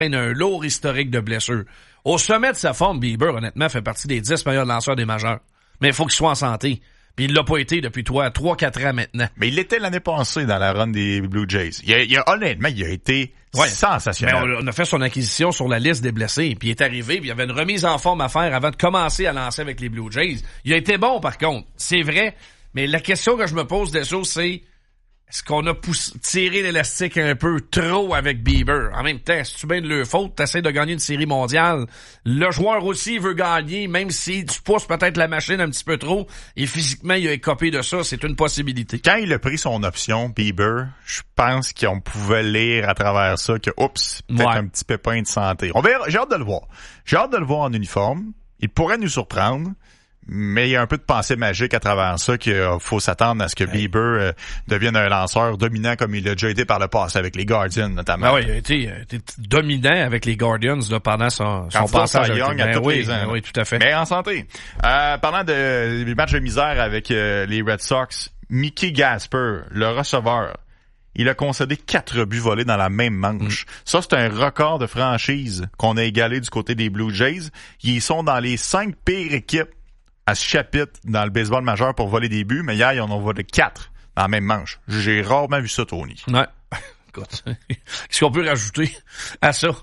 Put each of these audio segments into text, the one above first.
un lourd historique de blessures. Au sommet de sa forme, Bieber, honnêtement, fait partie des 10 meilleurs lanceurs des majeurs. Mais il faut qu'il soit en santé. Puis il l'a pas été depuis 3-4 ans maintenant. Mais il l'était l'année passée dans la run des Blue Jays. Honnêtement, il a été sensationnel. Mais on a fait son acquisition sur la liste des blessés. Puis il est arrivé, puis il y avait une remise en forme à faire avant de commencer à lancer avec les Blue Jays. Il a été bon, par contre. C'est vrai. Mais la question que je me pose des choses, c'est est-ce qu'on a tiré l'élastique un peu trop avec Bieber? En même temps, c'est-tu bien de leur faute? T'essaies de gagner une série mondiale. Le joueur aussi veut gagner, même si tu pousses peut-être la machine un petit peu trop. Et physiquement, il a écopé de ça. C'est une possibilité. Quand il a pris son option, Bieber, je pense qu'on pouvait lire à travers ça que, peut-être un petit pépin de santé. On verra. J'ai hâte de le voir. J'ai hâte de le voir en uniforme. Il pourrait nous surprendre. Mais il y a un peu de pensée magique à travers ça qu'il faut s'attendre à ce que Bieber devienne un lanceur dominant comme il a déjà été par le passé avec les Guardians notamment. Ah oui, il a été dominant avec les Guardians là, pendant son passage à Young à tous les ans. Oui, tout à fait. Mais en santé. Parlant des matchs de misère avec les Red Sox, Mickey Gasper, le receveur, il a concédé 4 buts volés dans la même manche. Ça, c'est un record de franchise qu'on a égalé du côté des Blue Jays. Ils sont dans les 5 pires équipes à ce chapitre dans le baseball majeur pour voler des buts, mais hier, ils en ont volé 4 dans la même manche. J'ai rarement vu ça, Tony. Ouais. Écoute, qu'est-ce qu'on peut rajouter à ça?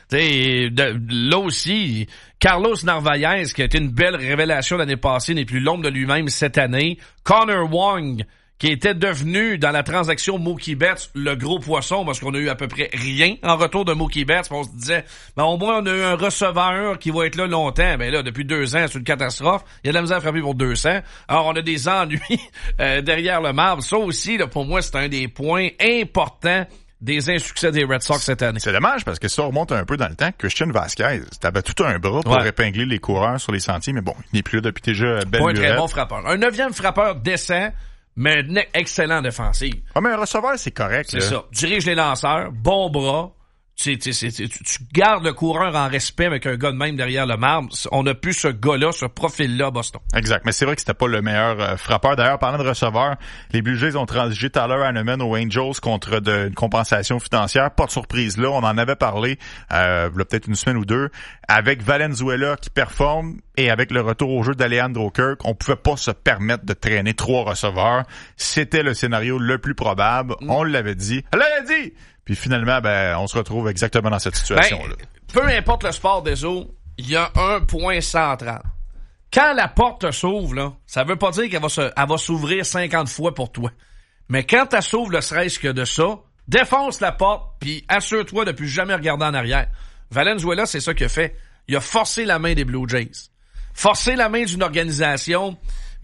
Là aussi, Carlos Narvaez, qui a été une belle révélation l'année passée, n'est plus l'ombre de lui-même cette année. Connor Wong, qui était devenu, dans la transaction Mookie Betts, le gros poisson, parce qu'on a eu à peu près rien en retour de Mookie Betts. On se disait, au moins, on a eu un receveur qui va être là longtemps. Ben là, depuis 2 ans, c'est une catastrophe. Il y a de la misère à frapper pour 200. Alors, on a des ennuis derrière le marbre. Ça aussi, là, pour moi, c'est un des points importants des insuccès des Red Sox cette année. C'est dommage, parce que ça remonte un peu dans le temps. Christian Vasquez, t'avais tout un bras pour épingler les coureurs sur les sentiers, mais bon, il n'est plus là depuis déjà belle lurette. Pas un très bon frappeur. Un 9e frappeur décent, mais excellent défensif. Ah, mais un receveur, c'est correct. C'est ça. Dirige les lanceurs, bon bras. Tu gardes le coureur en respect avec un gars de même derrière le marbre. On n'a plus ce gars-là, ce profil-là à Boston. Exact. Mais c'est vrai que c'était pas le meilleur frappeur. D'ailleurs, parlant de receveur, les Blue Jays ont transigé Tyler Hanneman aux Angels contre une compensation financière. Pas de surprise là. On en avait parlé il y a peut-être une semaine ou 2. Avec Valenzuela qui performe et avec le retour au jeu d'Alejandro Kirk, on pouvait pas se permettre de traîner 3 receveurs. C'était le scénario le plus probable. On l'avait dit. Elle l'avait dit! Puis finalement, on se retrouve exactement dans cette situation-là. Peu importe le sport des eaux, il y a un point central. Quand la porte s'ouvre, là, ça veut pas dire qu'elle va s'ouvrir 50 fois pour toi. Mais quand elle s'ouvre, ne serait-ce que de ça, défonce la porte, puis assure-toi de plus jamais regarder en arrière. Valenzuela, c'est ça qu'il a fait. Il a forcé la main des Blue Jays. Forcer la main d'une organisation,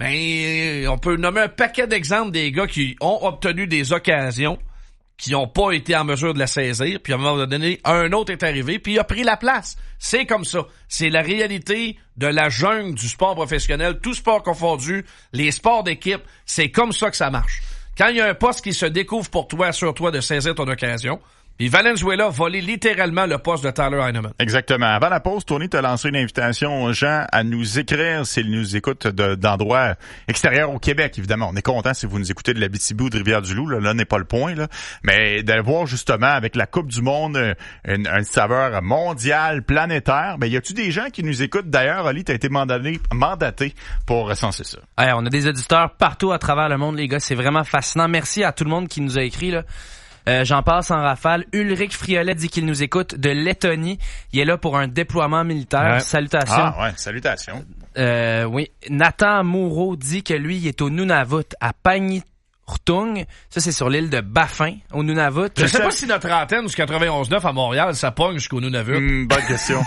on peut nommer un paquet d'exemples des gars qui ont obtenu des occasions, qui n'ont pas été en mesure de la saisir, puis à un moment donné, un autre est arrivé, puis il a pris la place. C'est comme ça. C'est la réalité de la jungle du sport professionnel, tout sport confondu, les sports d'équipe, c'est comme ça que ça marche. Quand il y a un poste qui se découvre pour toi, assure-toi de saisir ton occasion. Puis Valenzuela a volé littéralement le poste de Tyler Heinemann. Exactement. Avant la pause, Tony t'a lancé une invitation aux gens à nous écrire s'ils nous écoutent d'endroits extérieurs au Québec, évidemment. On est content si vous nous écoutez de l'Abitibi ou de Rivière-du-Loup. Là n'est pas le point. Là. Mais d'aller voir justement avec la Coupe du Monde une saveur mondiale, planétaire. Y a-tu des gens qui nous écoutent? D'ailleurs, Ali, t'as été mandaté pour recenser ça. Ouais, on a des auditeurs partout à travers le monde, les gars. C'est vraiment fascinant. Merci à tout le monde qui nous a écrit, là. J'en passe en rafale. Ulrich Friolet dit qu'il nous écoute de Lettonie. Il est là pour un déploiement militaire. Ouais. Salutations. Ah ouais, salutations. Oui. Nathan Moreau dit que lui, il est au Nunavut, à Pangnirtung. Ça, c'est sur l'île de Baffin, au Nunavut. Je sais pas si notre antenne du 91.9 à Montréal, ça pogne jusqu'au Nunavut. Bonne question.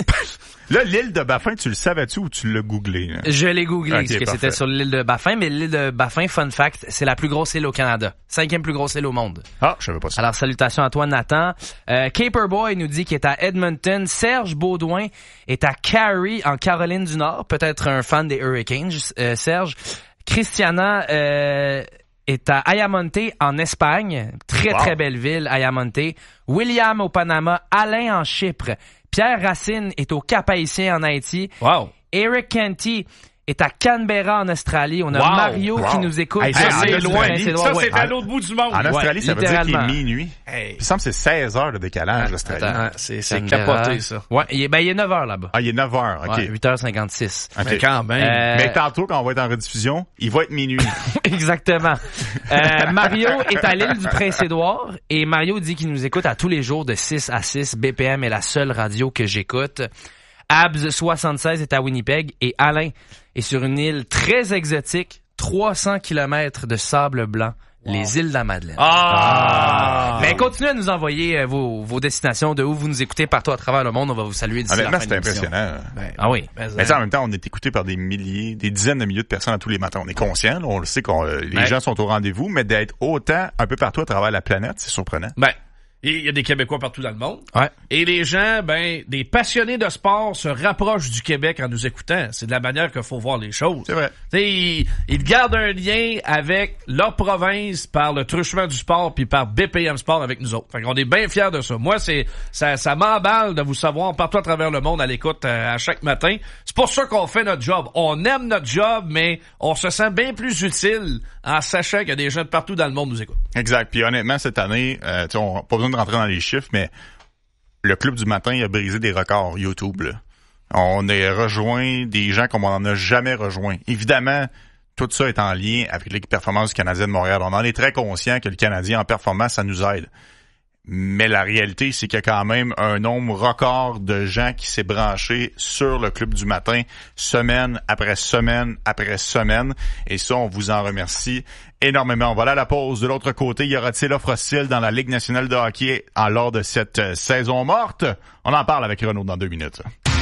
Là, l'île de Baffin, tu le savais-tu ou tu l'as googlé? Là? Je l'ai googlé, okay, parce que c'était sur l'île de Baffin, mais l'île de Baffin, fun fact, c'est la plus grosse île au Canada. 5e plus grosse île au monde. Ah, je savais pas ça. Alors, salutations à toi, Nathan. Caperboy nous dit qu'il est à Edmonton. Serge Baudouin est à Cary, en Caroline du Nord. Peut-être un fan des Hurricanes, Serge. Christiana est à Ayamonte, en Espagne. Très belle ville, Ayamonte. William au Panama. Alain en Chypre. Pierre Racine est au Cap-Haïtien en Haïti. Wow. Eric Canty est à Canberra, en Australie. On a Mario qui nous écoute. Hey, ça, c'est loin. Ça, c'est à Ouais. l'autre bout du monde. En Australie, ça veut dire qu'il est littéralement. minuit. Hey. Il me semble que c'est 16 heures de décalage, l'Australie. Attends, c'est Canberra. capoté, ça. Ouais, il est 9 heures là-bas. Ah, il est 9 heures, OK. Ouais, 8h56. OK. Mais quand même. Mais tantôt, quand on va être en rediffusion, il va être minuit. Exactement. Mario est à l'île du Prince-Édouard et Mario dit qu'il nous écoute à tous les jours de 6 à 6. BPM est la seule radio que j'écoute. Abs76 est à Winnipeg et Alain est sur une île très exotique, 300 km de sable blanc, les îles de la Madeleine. Mais continuez à nous envoyer vos destinations, de où vous nous écoutez partout à travers le monde. On va vous saluer d'ici la Honnêtement, fin de c'est l'émission. impressionnant. Ah oui. Mais en même temps, on est écouté par des dizaines de milliers de personnes à tous les matins. On est conscient, là, on le sait que les gens sont au rendez-vous, mais d'être autant un peu partout à travers la planète, c'est surprenant. Il y a des Québécois partout dans le monde. Ouais. Et les gens, des passionnés de sport se rapprochent du Québec en nous écoutant. C'est de la manière qu'il faut voir les choses. C'est vrai. Ils gardent un lien avec leur province par le truchement du sport puis par BPM Sport avec nous autres. Fait qu'on est bien fiers de ça. Moi, ça m'emballe de vous savoir partout à travers le monde à l'écoute à chaque matin. C'est pour ça qu'on fait notre job. On aime notre job, mais on se sent bien plus utile en sachant qu'il y a des gens de partout dans le monde qui nous écoutent. Exact. Puis honnêtement, cette année, on n'a pas besoin de rentrer dans les chiffres, mais le Club du matin a brisé des records YouTube, là. On a rejoint des gens comme on n'en a jamais rejoint. Évidemment, tout ça est en lien avec l'équipe performance du Canadien de Montréal. On en est très conscient que le Canadien en performance, ça nous aide. Mais la réalité, c'est qu'il y a quand même un nombre record de gens qui s'est branché sur le Club du matin, semaine après semaine après semaine. Et ça, on vous en remercie énormément. On va aller à la pause. De l'autre côté, y aura-t-il offre hostile dans la Ligue nationale de hockey lors de cette saison morte? On en parle avec Renaud dans 2 minutes.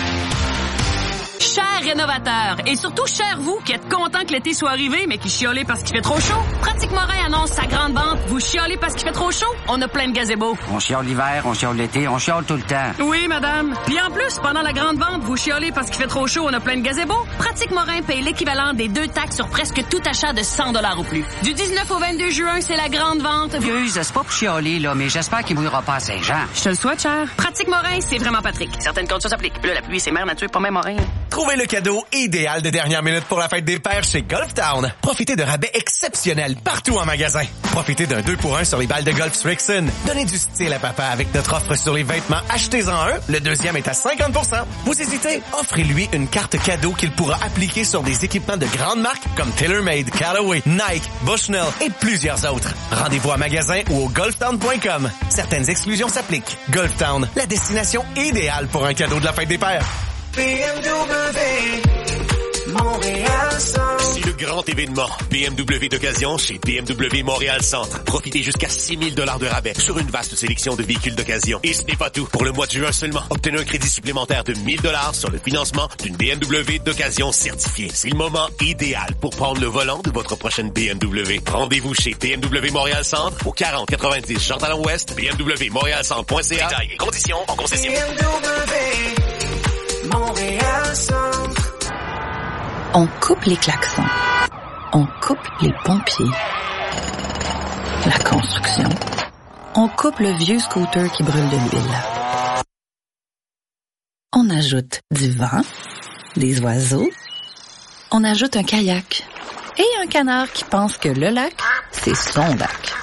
Chers rénovateurs, et surtout chers vous qui êtes contents que l'été soit arrivé, mais qui chiolez parce qu'il fait trop chaud, Pratique Morin annonce sa grande vente. Vous chiolez parce qu'il fait trop chaud? On a plein de gazebos. On chiole l'hiver, on chiole l'été, on chiole tout le temps. Oui, madame. Puis en plus, pendant la grande vente, vous chiolez parce qu'il fait trop chaud, on a plein de gazebos. Pratique Morin paye l'équivalent des 2 taxes sur presque tout achat de 100 $ ou plus. Du 19 au 22 juin, c'est la grande vente. Excuse, c'est pas pour chialer, là, mais j'espère qu'il mouillera pas à Saint-Jean. Je te le souhaite, cher. Pratique Morin, c'est vraiment Patrick. Certaines conditions s'appliquent. Puis là, la pluie, c'est mère nature, pas même Morin. Trouvez le cadeau idéal de dernière minute pour la fête des pères chez Golf Town. Profitez de rabais exceptionnels partout en magasin. Profitez d'un 2 pour 1 sur les balles de golf Strixon. Donnez du style à papa avec notre offre sur les vêtements. Achetez-en un, le deuxième est à 50%. Vous hésitez? Offrez-lui une carte cadeau qu'il pourra appliquer sur des équipements de grandes marques comme TaylorMade, Callaway, Nike, Bushnell et plusieurs autres. Rendez-vous à magasin ou au golftown.com. Certaines exclusions s'appliquent. Golf Town, la destination idéale pour un cadeau de la fête des pères. C'est le grand événement BMW d'occasion chez BMW Montréal Centre. Profitez jusqu'à 6 000 $ de rabais sur une vaste sélection de véhicules d'occasion. Et ce n'est pas tout. Pour le mois de juin seulement, obtenez un crédit supplémentaire de 1 000 $ sur le financement d'une BMW d'occasion certifiée. C'est le moment idéal pour prendre le volant de votre prochaine BMW. Rendez-vous chez BMW Montréal Centre au 4090 Jean-Talon-Ouest, bmwmontrealcentre.ca. Détails et conditions en concession. On coupe les klaxons. On coupe les pompiers. La construction. On coupe le vieux scooter qui brûle de l'huile. On ajoute du vent, des oiseaux. On ajoute un kayak et un canard qui pense que le lac, c'est son lac.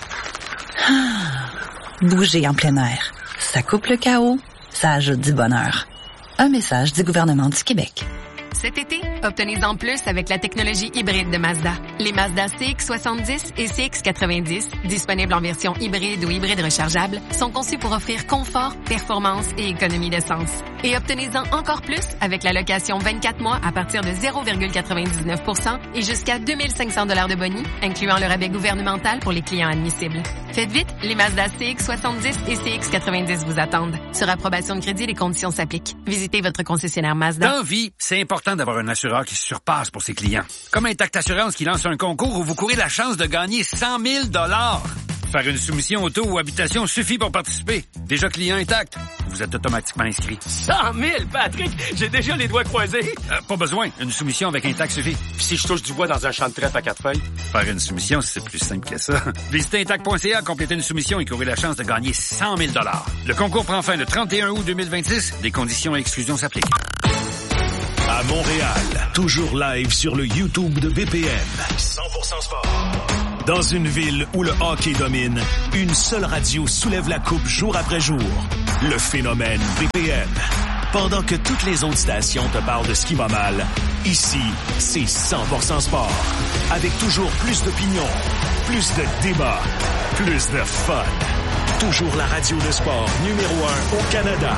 Bouger en plein air. Ça coupe le chaos, ça ajoute du bonheur. Un message du gouvernement du Québec. Cet été, obtenez-en plus avec la technologie hybride de Mazda. Les Mazda CX-70 et CX-90, disponibles en version hybride ou hybride rechargeable, sont conçus pour offrir confort, performance et économie d'essence. Et obtenez-en encore plus avec la location 24 mois à partir de 0,99% et jusqu'à 2 500 $ de boni, incluant le rabais gouvernemental pour les clients admissibles. Faites vite, les Mazda CX-70 et CX-90 vous attendent. Sur approbation de crédit, les conditions s'appliquent. Visitez votre concessionnaire Mazda. Dans vie, c'est important d'avoir un assureur qui se surpasse pour ses clients. Comme Intact Assurance qui lance un concours où vous courez la chance de gagner 100 000 $. Faire une soumission auto ou habitation suffit pour participer. Déjà client Intact, vous êtes automatiquement inscrit. 100 000, Patrick! J'ai déjà les doigts croisés. Pas besoin. Une soumission avec Intact suffit. Puis si je touche du bois dans un champ de trèfle à 4 feuilles? Faire une soumission, c'est plus simple que ça. Visitez Intact.ca, complétez une soumission et courez la chance de gagner 100 000 $. Le concours prend fin le 31 août 2026. Des conditions et exclusions s'appliquent. À Montréal. Toujours live sur le YouTube de BPM. 100% sport. Dans une ville où le hockey domine, une seule radio soulève la coupe jour après jour. Le phénomène BPM. Pendant que toutes les autres stations te parlent de ce qui va mal, ici, c'est 100% sport. Avec toujours plus d'opinions, plus de débats, plus de fun. Toujours la radio de sport numéro 1 au Canada.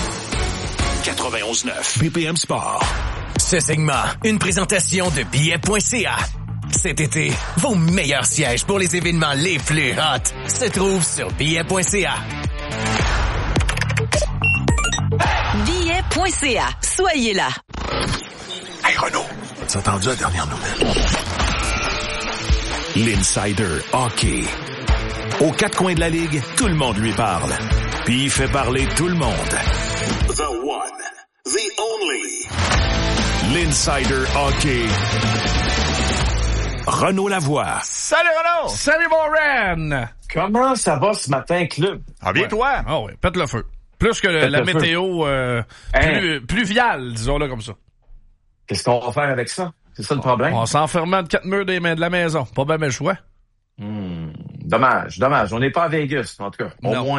91.9 BPM Sport. Ce segment, une présentation de billets.ca. Cet été, vos meilleurs sièges pour les événements les plus hot se trouvent sur billets.ca. Billets.ca. Soyez là. Hey Renaud, t'as entendu la dernière nouvelle? L'Insider Hockey. Aux quatre coins de la Ligue, tout le monde lui parle. Puis il fait parler tout le monde. The one, the only. L'Insider Hockey. Renaud Lavoie. Salut Renaud! Salut mon Ren! Comment ça va ce matin, club? Ah bien toi? Ah oui, pète le feu. Plus que la météo pluviale, disons-le comme ça. Qu'est-ce qu'on va faire avec ça? C'est ça le problème? On s'enferme de 4 murs de la maison. Pas bien le choix. Dommage. On n'est pas à Vegas, en tout cas.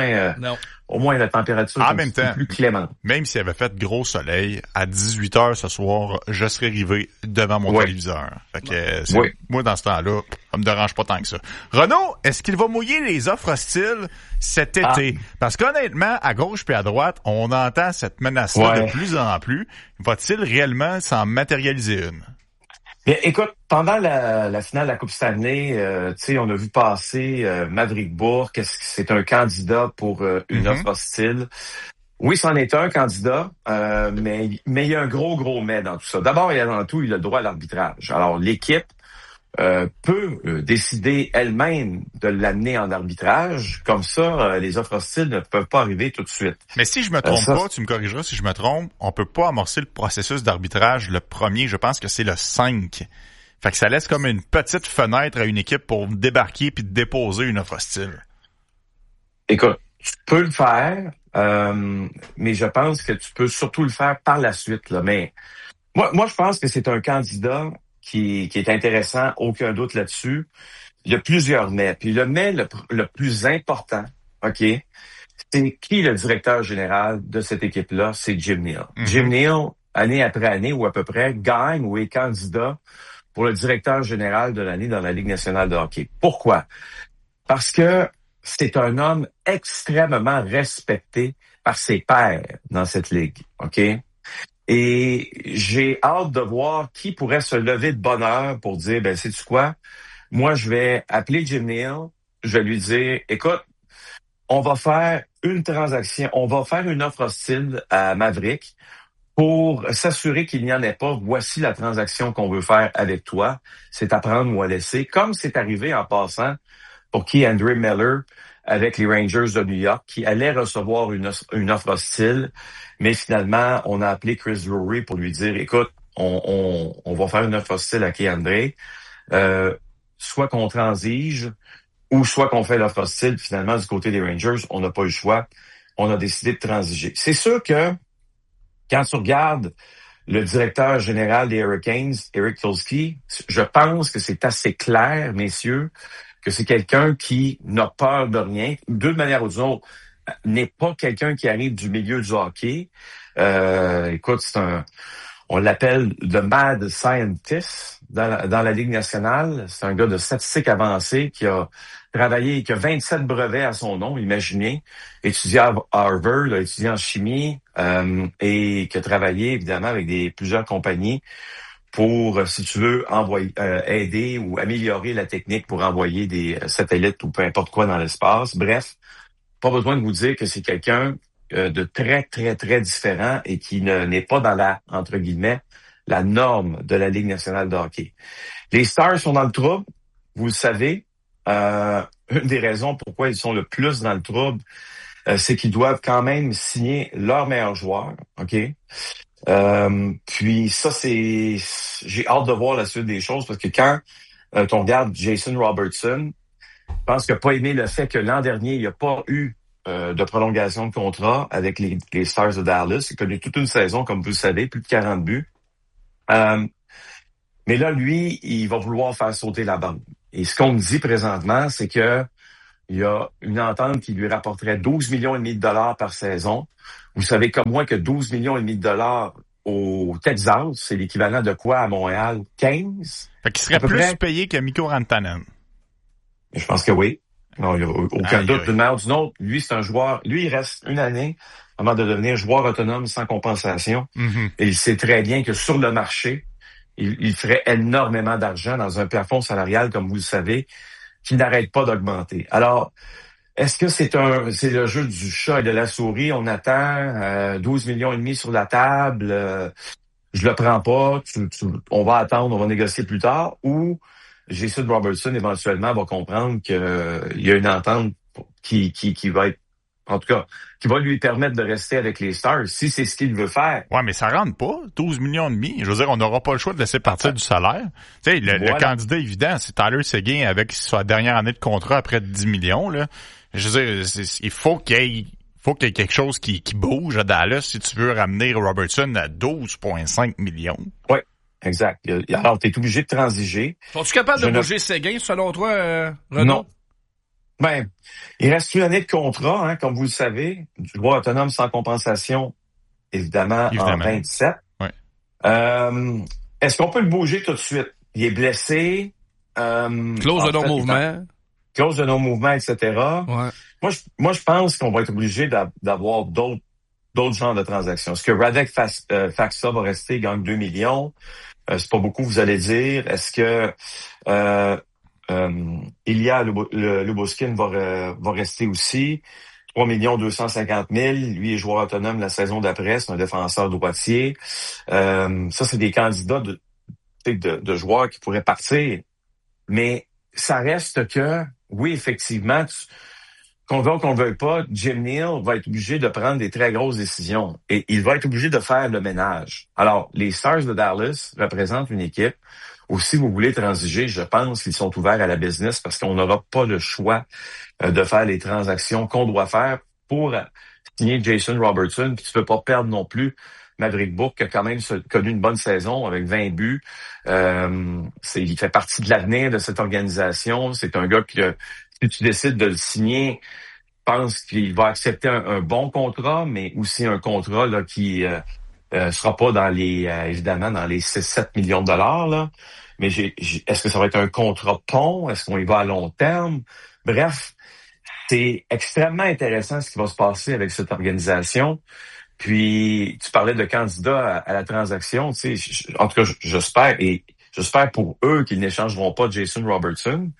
Au moins, la température est plus clémente. Même s'il avait fait gros soleil, à 18h ce soir, je serais arrivé devant mon téléviseur. Fait que, moi, dans ce temps-là, ça me dérange pas tant que ça. Renaud, est-ce qu'il va mouiller les offres hostiles cet été? Parce qu'honnêtement, à gauche puis à droite, on entend cette menace-là de plus en plus. Va-t-il réellement s'en matérialiser une? Bien, écoute, pendant la finale de la Coupe Stanley, on a vu passer Maverick Bourque. C'est un candidat pour une offre hostile. Oui, c'en est un candidat, mais il y a un gros mais dans tout ça. D'abord et avant tout, il a le droit à l'arbitrage. Alors, l'équipe peut décider elle-même de l'amener en arbitrage. Comme ça, les offres hostiles ne peuvent pas arriver tout de suite. Mais si je me trompe pas, tu me corrigeras si je me trompe, on peut pas amorcer le processus d'arbitrage le premier, je pense que c'est le 5. Fait que ça laisse comme une petite fenêtre à une équipe pour débarquer puis déposer une offre hostile. Écoute, tu peux le faire, mais je pense que tu peux surtout le faire par la suite. Là. Mais moi, je pense que c'est un candidat qui est intéressant, aucun doute là-dessus. Il y a plusieurs mais. Puis le mais le plus important, OK, c'est qui le directeur général de cette équipe-là? C'est Jim Neal. Jim Neal, année après année, ou à peu près, gagne ou est candidat pour le directeur général de l'année dans la Ligue nationale de hockey. Pourquoi? Parce que c'est un homme extrêmement respecté par ses pairs dans cette ligue, OK? Et j'ai hâte de voir qui pourrait se lever de bonne heure pour dire, sais-tu quoi? Moi, je vais appeler Jim Neal, je vais lui dire, écoute, on va faire une transaction, on va faire une offre hostile à Maverick pour s'assurer qu'il n'y en ait pas. Voici la transaction qu'on veut faire avec toi. C'est à prendre ou à laisser, comme c'est arrivé en passant pour André Miller avec les Rangers de New York, qui allaient recevoir une offre hostile, mais finalement, on a appelé Chris Drury pour lui dire, écoute, on va faire une offre hostile à André, soit qu'on transige, ou soit qu'on fait l'offre hostile. Finalement, du côté des Rangers, on n'a pas eu le choix. On a décidé de transiger. C'est sûr que, quand tu regardes le directeur général des Hurricanes, Eric Tulsky, je pense que c'est assez clair, messieurs, que c'est quelqu'un qui n'a peur de rien. D'une manière ou d'une autre, n'est pas quelqu'un qui arrive du milieu du hockey. Écoute, on l'appelle le mad scientist dans la Ligue nationale. C'est un gars de statistique avancée qui a travaillé, qui a 27 brevets à son nom, imaginez. Étudié à Harvard, étudié en chimie, et qui a travaillé évidemment avec plusieurs compagnies pour, si tu veux, aider ou améliorer la technique pour envoyer des satellites ou peu importe quoi dans l'espace. Bref, pas besoin de vous dire que c'est quelqu'un de très, très, très différent et qui n'est pas dans la, entre guillemets, la norme de la Ligue nationale de hockey. Les Stars sont dans le trouble, vous le savez. Une des raisons pourquoi ils sont le plus dans le trouble, c'est qu'ils doivent quand même signer leur meilleur joueur, OK? Puis ça, j'ai hâte de voir la suite des choses parce que quand on regarde Jason Robertson, je pense qu'il n'a pas aimé le fait que l'an dernier, il n'y a pas eu de prolongation de contrat avec les Stars de Dallas. Il a connu toute une saison, comme vous le savez, plus de 40 buts. Mais là, lui, il va vouloir faire sauter la banque. Et ce qu'on me dit présentement, c'est que il y a une entente qui lui rapporterait 12 millions et demi de dollars par saison. Vous savez comme moi que 12 millions et demi de dollars au Texas, c'est l'équivalent de quoi à Montréal? 15? Fait qu'il serait plus payé que Mikko Rantanen. Je pense que oui. Non, il n'y a aucun doute d'une manière ou d'une autre. Lui, c'est un joueur. Lui, il reste une année avant de devenir joueur autonome sans compensation. Mm-hmm. Et il sait très bien que sur le marché, il ferait énormément d'argent dans un plafond salarial, comme vous le savez, qui n'arrête pas d'augmenter. Alors, est-ce que c'est le jeu du chat et de la souris? On attend 12 millions et demi sur la table. Je le prends pas. On va attendre, on va négocier plus tard. Ou Jason Robertson, éventuellement, va comprendre qu'il y a une entente qui va être, en tout cas, qui va lui permettre de rester avec les Stars, si c'est ce qu'il veut faire. Ouais, mais ça rentre pas, 12 millions et demi. Je veux dire, on n'aura pas le choix de laisser partir du salaire. Tu sais, le candidat évident, c'est Tyler Seguin avec sa dernière année de contrat après 10 millions, là. Je veux dire, il faut qu'il y ait quelque chose qui bouge à Dallas si tu veux ramener Robertson à 12,5 millions. Oui, exact. Alors, tu es obligé de transiger. Sont-tu capable de bouger Seguin, selon toi, Renaud? Non. Ben, il reste une année de contrat, hein, comme vous le savez, du joueur autonome sans compensation, évidemment. En 27. Ouais. Est-ce qu'on peut le bouger tout de suite? Il est blessé. Clause de non-mouvement. Clause de non-mouvement, etc. Ouais. Moi, je pense qu'on va être obligé d'avoir d'autres genres de transactions. Est-ce que Radek Faksa va rester, gagne 2 millions? C'est pas beaucoup, vous allez dire. Est-ce que Ilya Luboskin va rester aussi? 3 250 000. Lui est joueur autonome la saison d'après. C'est un défenseur droitier. Ça, c'est des candidats de joueurs qui pourraient partir. Mais ça reste que, oui, effectivement, qu'on veut ou qu'on ne veuille pas, Jim Neal va être obligé de prendre des très grosses décisions. Et il va être obligé de faire le ménage. Alors, les Stars de Dallas représentent une équipe où, si vous voulez transiger, je pense qu'ils sont ouverts à la business parce qu'on n'aura pas le choix de faire les transactions qu'on doit faire pour signer Jason Robertson. Puis tu peux pas perdre non plus Maverick Bourque, qui a quand même connu une bonne saison avec 20 buts. Il fait partie de l'avenir de cette organisation. C'est un gars que, si tu décides de le signer, je pense qu'il va accepter un bon contrat, mais aussi un contrat là qui sera pas dans les évidemment dans les 6-7 millions de dollars. Là. Mais est-ce que ça va être un contrat pont? Est-ce qu'on y va à long terme? Bref, c'est extrêmement intéressant ce qui va se passer avec cette organisation. Puis, tu parlais de candidats à la transaction. Tu sais, en tout cas, j'espère pour eux qu'ils n'échangeront pas Jason Robertson.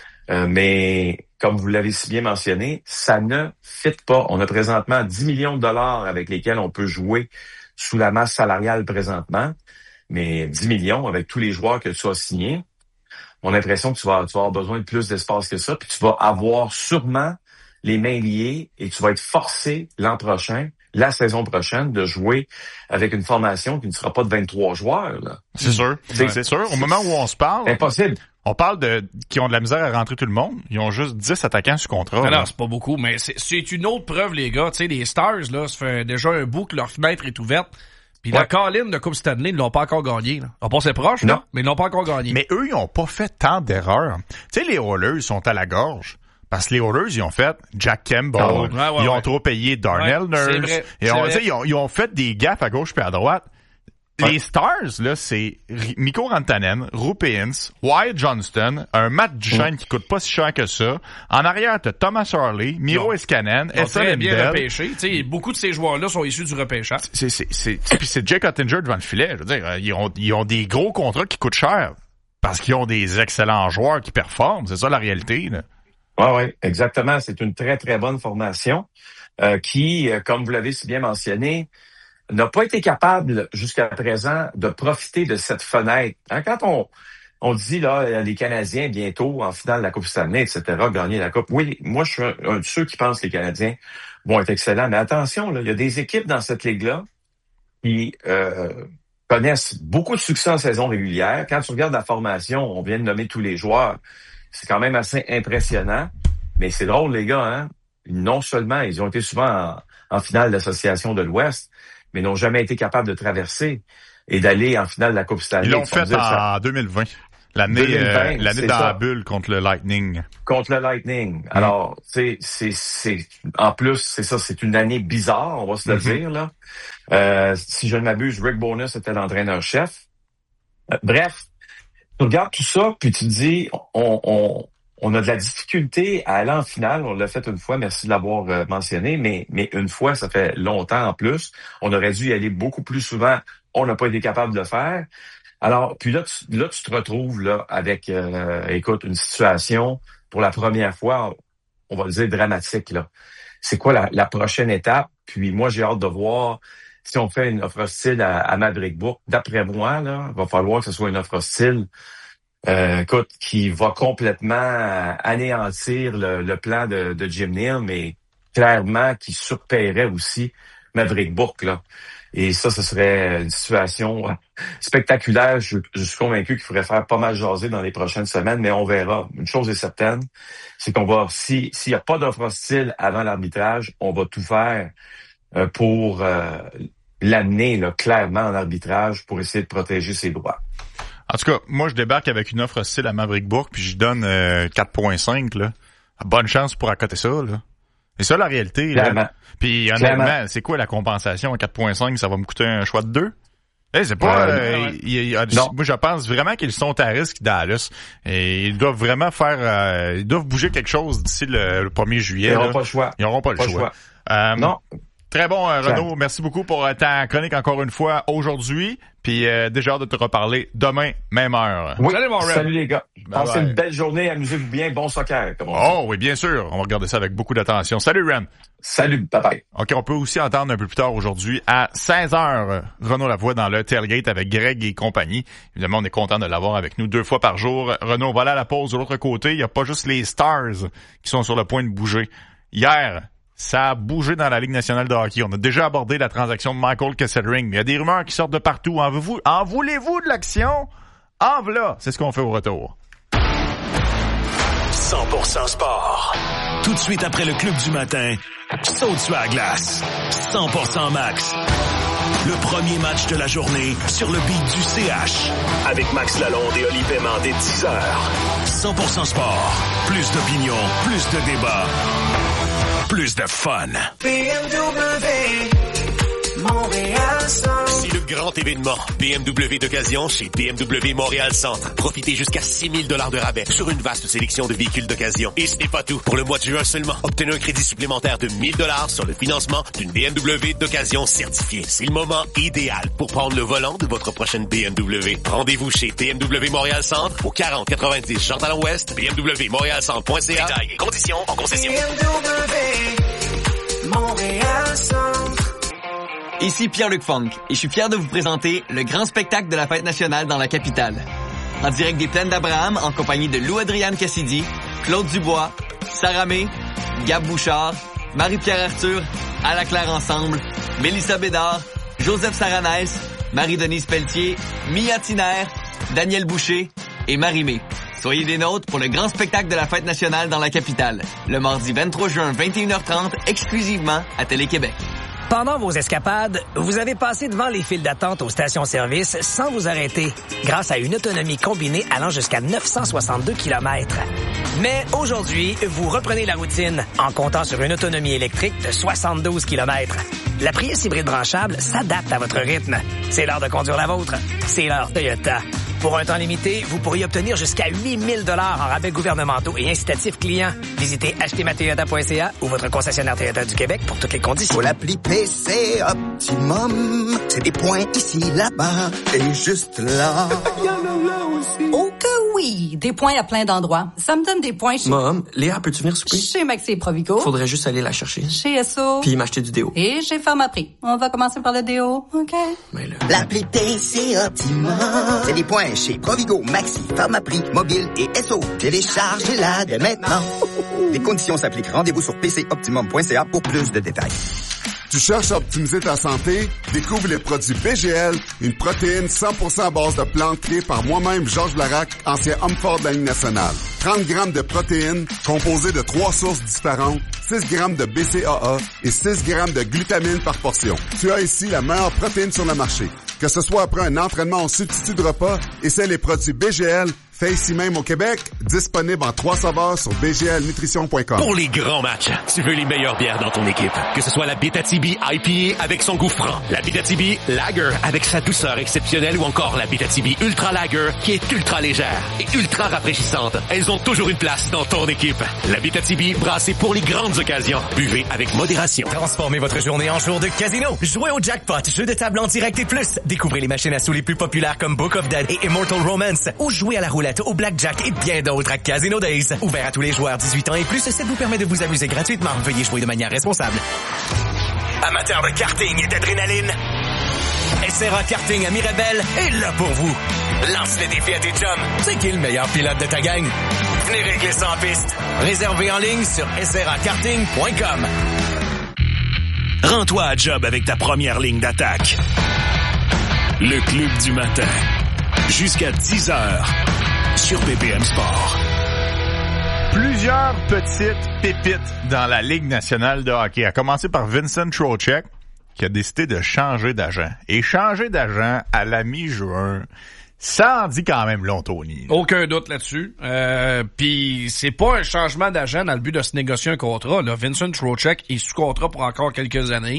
Mais, comme vous l'avez si bien mentionné, ça ne fit pas. On a présentement 10 millions de dollars avec lesquels on peut jouer sous la masse salariale présentement. Mais 10 millions avec tous les joueurs que tu as signés, on a l'impression que tu vas avoir besoin de plus d'espace que ça. Puis tu vas avoir sûrement les mains liées et tu vas être forcé l'an prochain, la saison prochaine, de jouer avec une formation qui ne sera pas de 23 joueurs. Là. C'est sûr. C'est sûr. Au moment où on se parle... Impossible. On parle qui ont de la misère à rentrer tout le monde. Ils ont juste 10 attaquants sous contrat. Non, c'est pas beaucoup, mais c'est une autre preuve, les gars. Tu sais, les Stars, là, ça fait déjà un bout que leur fenêtre est ouverte. Puis la Colline de Coupe Stanley, ils l'ont pas encore gagné. Là. On passait proche, là, mais ils l'ont pas encore gagné. Mais eux, ils ont pas fait tant d'erreurs. Tu sais, les Oilers sont à la gorge. Parce que les Oilers, ils ont fait Jack Campbell. Ils ont trop payé Darnell Nurse. Ils ont fait des gaffes à gauche puis à droite. Les Stars, là, c'est Mikko Rantanen, Roope Hintz, Wyatt Johnston, un Matt Duchene qui coûte pas si cher que ça. En arrière, t'as Thomas Harley, Miro Iskanen, Essa Lindell. Bien repêché. T'sais, beaucoup de ces joueurs-là sont issus du repêchage. Puis c'est Jake Oettinger devant le filet. Je veux dire, ils ont des gros contrats qui coûtent cher parce qu'ils ont des excellents joueurs qui performent. C'est ça la réalité, là. Oui, exactement. C'est une très, très bonne formation qui, comme vous l'avez si bien mentionné, n'a pas été capable jusqu'à présent de profiter de cette fenêtre. Hein, quand on dit là les Canadiens bientôt en finale de la Coupe Stanley, etc., gagner la Coupe, oui, moi je suis un de ceux qui pensent que les Canadiens vont être excellents. Mais attention, là, il y a des équipes dans cette ligue-là qui connaissent beaucoup de succès en saison régulière. Quand tu regardes la formation, on vient de nommer tous les joueurs. C'est quand même assez impressionnant. Mais c'est drôle, les gars, hein? Non seulement ils ont été souvent en finale d'association de l'Ouest, mais n'ont jamais été capables de traverser. et d'aller en finale de la Coupe Stanley. Ils l'ont fait en 2020. L'année dans la bulle contre le Lightning. Contre le Lightning. Alors, c'est en plus, c'est ça, c'est une année bizarre, on va se le dire, là. Si je ne m'abuse, Rick Bowness était l'entraîneur-chef. Bref, tu regardes tout ça, puis tu te dis, on a de la difficulté à aller en finale. On l'a fait une fois, merci de l'avoir mentionné, mais une fois, ça fait longtemps en plus. On aurait dû y aller beaucoup plus souvent. On n'a pas été capable de le faire. Alors, puis là, tu te retrouves là avec, écoute, une situation pour la première fois, on va le dire dramatique là. C'est quoi la prochaine étape? Puis moi, j'ai hâte de voir si on fait une offre hostile à Maverick Bourque. D'après moi, là, il va falloir que ce soit une offre hostile, écoute, qui va complètement anéantir le plan de Jim Neal, mais clairement qui surpaierait aussi Maverick Bourque là. Et ça, ce serait une situation spectaculaire. Je suis convaincu qu'il faudrait faire pas mal jaser dans les prochaines semaines, mais on verra. Une chose est certaine, c'est qu'on va, s'il n'y a pas d'offre hostile avant l'arbitrage, on va tout faire pour l'amener là, clairement en arbitrage pour essayer de protéger ses droits. En tout cas, moi, je débarque avec une offre hostile à Maverick Bourque, puis je donne 4.5. Là. Bonne chance pour accoter ça, là. C'est ça la réalité, là. Puis honnêtement, c'est quoi la compensation à 4.5? Ça va me coûter un choix de 2? C'est pas... moi, je pense vraiment qu'ils sont à risque, Dallas. Et ils doivent vraiment faire... ils doivent bouger quelque chose d'ici le 1er juillet. Ils n'auront pas le choix. Ils n'auront pas le choix. Non. Très bon, Renaud. Merci beaucoup pour ta chronique encore une fois aujourd'hui. Puis déjà hâte de te reparler demain, même heure. Oui. Salut, mon Red. Salut les gars. Passez une belle journée, amusez-vous bien, bon soccer. Comme on dit. Oh oui, bien sûr. On va regarder ça avec beaucoup d'attention. Salut, Ren. Salut, bye-bye. OK, on peut aussi entendre un peu plus tard aujourd'hui à 16h Renaud Lavoie dans le Tailgate avec Greg et compagnie. Évidemment, on est content de l'avoir avec nous 2 fois par jour. Renaud, voilà la pause de l'autre côté. Il n'y a pas juste les Stars qui sont sur le point de bouger. Hier, ça a bougé dans la Ligue nationale de hockey. On a déjà abordé la transaction de Michael Kesselring, mais il y a des rumeurs qui sortent de partout. En voulez-vous de l'action? En voilà! C'est ce qu'on fait au retour. 100% sport. Tout de suite après le club du matin, saute sur la glace. 100% max. Le premier match de la journée sur le beat du CH. Avec Max Lalonde et Oli Paiement dès 10h. 100% sport. Plus d'opinion, plus de débats. Plus de fun. BMW, Montréal Centre. C'est le grand événement BMW d'occasion chez BMW Montréal Centre. Profitez jusqu'à 6 000 $ de rabais sur une vaste sélection de véhicules d'occasion. Et ce n'est pas tout. Pour le mois de juin seulement, obtenez un crédit supplémentaire de 1 000 $ sur le financement d'une BMW d'occasion certifiée. C'est le moment idéal pour prendre le volant de votre prochaine BMW. Rendez-vous chez BMW Montréal Centre au 4090 Jean-Talon-Ouest, bmwmontrealcentre.ca. Détails et conditions en concession. BMW Montréal Centre. Ici Pierre-Luc Funk et je suis fier de vous présenter le grand spectacle de la fête nationale dans la capitale. En direct des Plaines d'Abraham en compagnie de Lou-Adrienne Cassidy, Claude Dubois, Sarah May, Gab Bouchard, Marie-Pierre Arthur, À la Claire Ensemble, Mélissa Bédard, Joseph Saranès, Marie-Denise Pelletier, Mia Tiner, Daniel Boucher et Marie-Mé. Soyez des nôtres pour le grand spectacle de la fête nationale dans la capitale, le mardi 23 juin 21h30 exclusivement à Télé-Québec. Pendant vos escapades, vous avez passé devant les files d'attente aux stations-service sans vous arrêter, grâce à une autonomie combinée allant jusqu'à 962 km. Mais aujourd'hui, vous reprenez la routine en comptant sur une autonomie électrique de 72 km. La Prius hybride branchable s'adapte à votre rythme. C'est l'heure de conduire la vôtre. C'est l'heure Toyota. Pour un temps limité, vous pourriez obtenir jusqu'à 8 000 $ en rabais gouvernementaux et incitatifs clients. Visitez achetezmatoyota.ca ou votre concessionnaire Toyota du Québec pour toutes les conditions. Pour l'appli PC Optimum, c'est des points ici, là-bas et juste là. Oh que oui! Des points à plein d'endroits. Ça me donne des points chez... Mom, Léa, peux-tu venir souper? Chez Maxi et Provigo. Faudrait juste aller la chercher. Chez Esso. Puis m'acheter du déo. Et chez Pharmaprix. On va commencer par le déo, OK? Mais là... L'appli PC Optimum, c'est des points chez Provigo, Maxi, Pharmaprix, Mobile et Esso. Téléchargez-la dès maintenant. Les conditions s'appliquent. Rendez-vous sur pcoptimum.ca pour plus de détails. Tu cherches à optimiser ta santé? Découvre les produits BGL, une protéine 100% à base de plantes créée par moi-même, Georges Larac, ancien homme fort de la Ligue nationale. 30 grammes de protéines composées de 3 sources différentes, 6 grammes de BCAA et 6 grammes de glutamine par portion. Tu as ici la meilleure protéine sur le marché. Que ce soit après un entraînement en substitut de repas, essaie les produits BGL, fait ici même au Québec, disponible en 3 saveurs sur bglnutrition.com. Pour les grands matchs, tu veux les meilleures bières dans ton équipe. Que ce soit la Abitibi IPA avec son goût franc, la Abitibi Lager avec sa douceur exceptionnelle ou encore la Abitibi Ultra Lager qui est ultra légère et ultra rafraîchissante. Elles ont toujours une place dans ton équipe. La Abitibi brassée pour les grandes occasions. Buvez avec modération. Transformez votre journée en jour de casino. Jouez au jackpot, jeu de table en direct et plus. Découvrez les machines à sous les plus populaires comme Book of Dead et Immortal Romance. Ou jouez à la roulette, au blackjack et bien d'autres à Casino Days. Ouvert à tous les joueurs 18 ans et plus, ça vous permet de vous amuser gratuitement. Veuillez jouer de manière responsable. Amateurs de karting et d'adrénaline, SRA Karting à Mirabel est là pour vous. Lance le défi à tes chums. C'est qui le meilleur pilote de ta gang? Venez régler ça en piste. Réservé en ligne sur srakarting.com. Rends-toi à job avec ta première ligne d'attaque. Le Club du matin. Jusqu'à 10h sur BPM Sport. Plusieurs petites pépites dans la Ligue nationale de hockey. À commencer par Vincent Trocheck, qui a décidé de changer d'agent. Et changer d'agent à la mi-juin, ça en dit quand même long, Tony. Aucun doute là-dessus. Puis c'est pas un changement d'agent dans le but de se négocier un contrat. Là. Vincent Trocheck est sous contrat pour encore quelques années.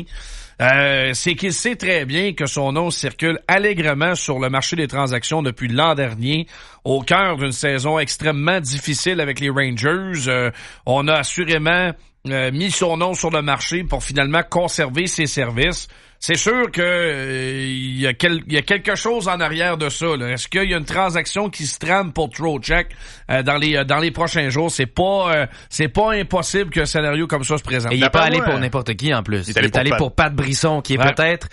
C'est qu'il sait très bien que son nom circule allègrement sur le marché des transactions depuis l'an dernier, au cœur d'une saison extrêmement difficile avec les Rangers. On a assurément mis son nom sur le marché pour finalement conserver ses services. C'est sûr que il y a quelque chose en arrière de ça. Là. Est-ce qu'il y a une transaction qui se trame pour Trocheck dans les prochains jours? C'est pas impossible qu'un scénario comme ça se présente. Et il est pas allé pour n'importe qui en plus. Il est allé pour Pat Brisson, qui est peut-être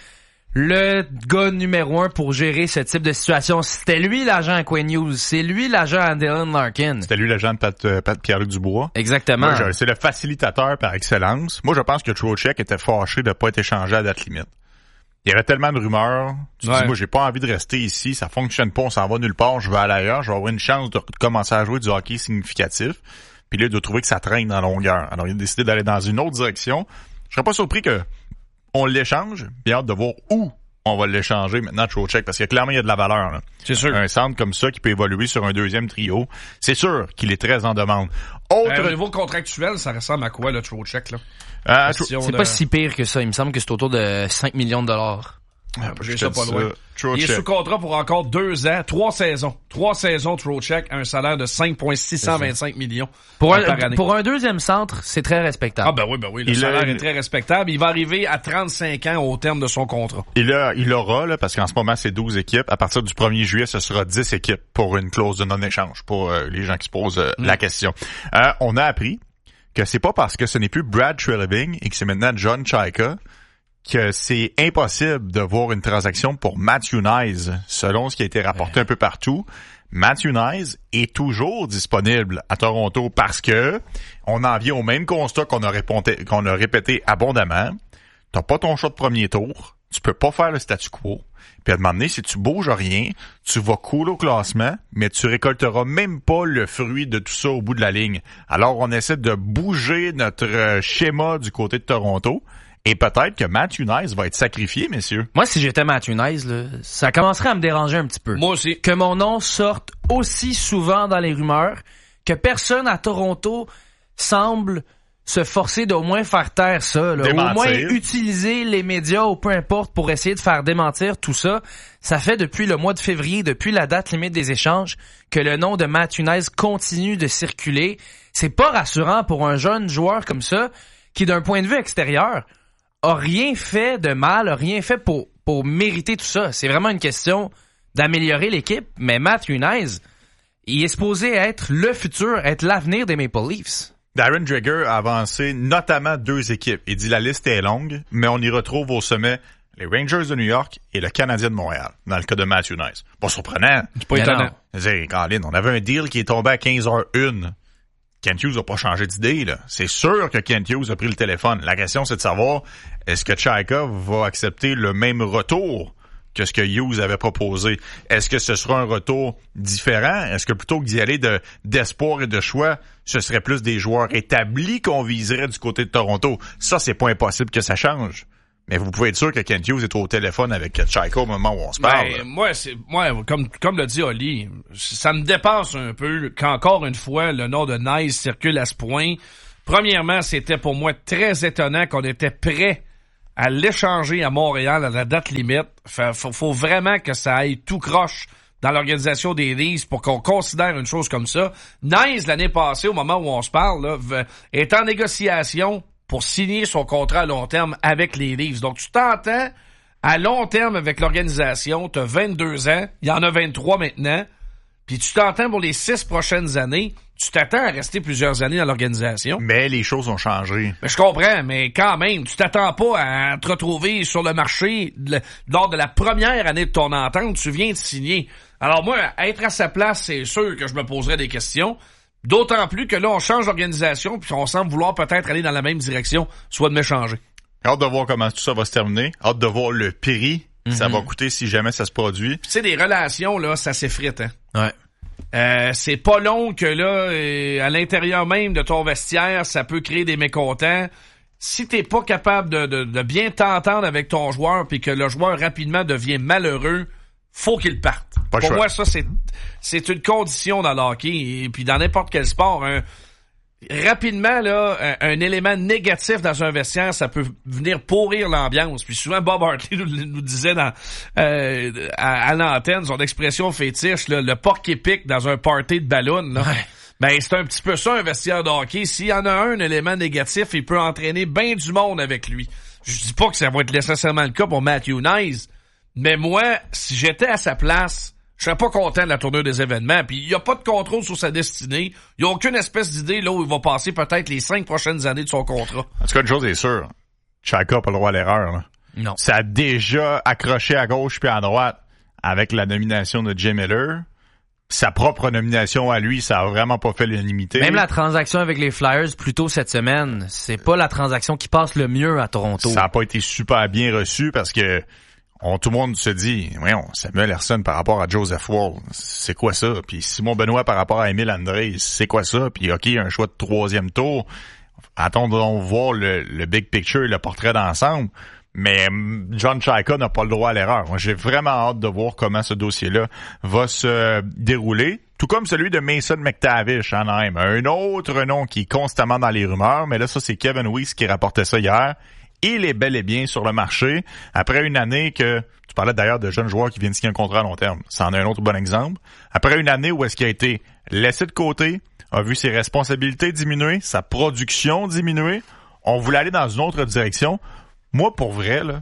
le gars numéro 1 pour gérer ce type de situation. C'était lui l'agent à Quinn Hughes. C'est lui l'agent à Dylan Larkin. C'était lui l'agent de Pat Pierre-Luc Dubois. Exactement. Moi, c'est le facilitateur par excellence. Moi, je pense que Trocheck était fâché de pas être échangé à date limite. Il y avait tellement de rumeurs. Tu te dis, moi, j'ai pas envie de rester ici. Ça fonctionne pas. On s'en va nulle part. Je vais aller ailleurs. Je vais avoir une chance de commencer à jouer du hockey significatif. Puis là, il doit trouver que ça traîne dans la longueur. Alors, il a décidé d'aller dans une autre direction. Je serais pas surpris que on l'échange. Bien hâte de voir où on va l'échanger maintenant, Trocheck, parce que clairement, il y a de la valeur. Là. C'est sûr. Un centre comme ça qui peut évoluer sur un deuxième trio, c'est sûr qu'il est très en demande. Au niveau contractuel, ça ressemble à quoi, le Trocheck, là? C'est pas si pire que ça. Il me semble que c'est autour de 5 millions de dollars. J'ai ça pas loin. Il est sous contrat pour encore 2 ans, 3 saisons. 3 saisons, Trocheck, un salaire de 5,625 millions par année. Pour un deuxième centre, c'est très respectable. Ah ben oui, le salaire est très respectable. Il va arriver à 35 ans au terme de son contrat. Il aura, là, parce qu'en ce moment, c'est 12 équipes. À partir du 1er juillet, ce sera 10 équipes pour une clause de non-échange, pour les gens qui se posent la question. On a appris que c'est pas parce que ce n'est plus Brad Treliving et que c'est maintenant John Chayka que c'est impossible de voir une transaction pour Matthew Knies, selon ce qui a été rapporté un peu partout. Matthew Knies est toujours disponible à Toronto parce que on en vient au même constat qu'on a répété abondamment. T'as pas ton choix de premier tour, tu peux pas faire le statu quo. Puis à un moment donné, si tu bouges rien, tu vas couler au classement, mais tu récolteras même pas le fruit de tout ça au bout de la ligne. Alors on essaie de bouger notre schéma du côté de Toronto. Et peut-être que Matthew Knies va être sacrifié, messieurs. Moi, si j'étais Matthew Knies, là, ça commencerait à me déranger un petit peu. Moi aussi. Que mon nom sorte aussi souvent dans les rumeurs, que personne à Toronto semble se forcer d'au moins faire taire ça, là. Au moins utiliser les médias ou peu importe pour essayer de faire démentir tout ça. Ça fait depuis le mois de février, depuis la date limite des échanges, que le nom de Matthew Knies continue de circuler. C'est pas rassurant pour un jeune joueur comme ça, qui d'un point de vue extérieur a rien fait de mal, a rien fait pour mériter tout ça. C'est vraiment une question d'améliorer l'équipe, mais Matthew Knies, il est supposé être le futur, être l'avenir des Maple Leafs. Darren Dreger a avancé notamment 2 équipes. Il dit la liste est longue, mais on y retrouve au sommet les Rangers de New York et le Canadien de Montréal, dans le cas de Matthew Knies. Pas surprenant. C'est pas étonnant. Colin, on avait un deal qui est tombé à 15h01. Kent Hughes n'a pas changé d'idée, là. C'est sûr que Kent Hughes a pris le téléphone. La question, c'est de savoir, est-ce que Chayka va accepter le même retour que ce que Hughes avait proposé? Est-ce que ce sera un retour différent? Est-ce que plutôt que d'y aller d'espoir et de choix, ce serait plus des joueurs établis qu'on viserait du côté de Toronto? Ça, c'est pas impossible que ça change. Mais vous pouvez être sûr que Kent Hughes est au téléphone avec Chaika au moment où on se parle. Moi, comme l'a dit Oli, ça me dépasse un peu qu'encore une fois, le nom de Nice circule à ce point. Premièrement, c'était pour moi très étonnant qu'on était prêt à l'échanger à Montréal à la date limite. Faut vraiment que ça aille tout croche dans l'organisation des Leafs pour qu'on considère une chose comme ça. Nice, l'année passée, au moment où on se parle, là, est en négociation pour signer son contrat à long terme avec les Leafs. Donc, tu t'entends à long terme avec l'organisation, tu as 22 ans, il y en a 23 maintenant, puis tu t'entends pour les 6 prochaines années, tu t'attends à rester plusieurs années dans l'organisation. Mais les choses ont changé. Je comprends, mais quand même, tu t'attends pas à te retrouver sur le marché lors de la première année de ton entente, tu viens de signer. Alors moi, être à sa place, c'est sûr que je me poserais des questions. D'autant plus que là, on change d'organisation puis on semble vouloir peut-être aller dans la même direction, soit de m'échanger. Hâte de voir comment tout ça va se terminer. Hâte de voir le prix que ça va coûter si jamais ça se produit. Tu sais, des relations, là, ça s'effrite, hein. Ouais. C'est pas long que là, à l'intérieur même de ton vestiaire, ça peut créer des mécontents. Si t'es pas capable de bien t'entendre avec ton joueur puis que le joueur rapidement devient malheureux, faut qu'il parte. Pour moi, ça, c'est une condition dans le hockey et puis dans n'importe quel sport. Rapidement, là, un élément négatif dans un vestiaire, ça peut venir pourrir l'ambiance. Puis souvent, Bob Hartley nous disait à l'antenne, son expression fétiche, là, le porc épique dans un party de ballon. Là. Ouais. Ben, c'est un petit peu ça, un vestiaire de hockey. S'il y en a un élément négatif, il peut entraîner bien du monde avec lui. Je dis pas que ça va être nécessairement le cas pour Matthew Knies, mais moi, si j'étais à sa place, je serais pas content de la tournure des événements. Puis il y a pas de contrôle sur sa destinée. Il y a aucune espèce d'idée là où il va passer peut-être les 5 prochaines années de son contrat. En tout cas, une chose est sûre. Chaika n'a pas le droit à l'erreur. Là. Non. Ça a déjà accroché à gauche puis à droite avec la nomination de Jim Miller. Sa propre nomination à lui, ça a vraiment pas fait l'unanimité. Même la transaction avec les Flyers plus tôt cette semaine, c'est pas la transaction qui passe le mieux à Toronto. Ça a pas été super bien reçu parce que tout le monde se dit, voyons, Samuel Ersson par rapport à Joseph Woll, c'est quoi ça? Puis Simon Benoît par rapport à Émile André, c'est quoi ça? Puis OK, un choix de 3e tour. Attendons voir le big picture, le portrait d'ensemble. Mais John Chaika n'a pas le droit à l'erreur. Moi, j'ai vraiment hâte de voir comment ce dossier-là va se dérouler. Tout comme celui de Mason McTavish, Anaheim. Un autre nom qui est constamment dans les rumeurs, mais là, ça, c'est Kevin Weiss qui rapportait ça hier. Il est bel et bien sur le marché. Après une année que... Tu parlais d'ailleurs de jeunes joueurs qui viennent signer un contrat à long terme. Ça en est un autre bon exemple. Après une année où est-ce qu'il a été laissé de côté, a vu ses responsabilités diminuer, sa production diminuer, on voulait aller dans une autre direction. Moi, pour vrai, là,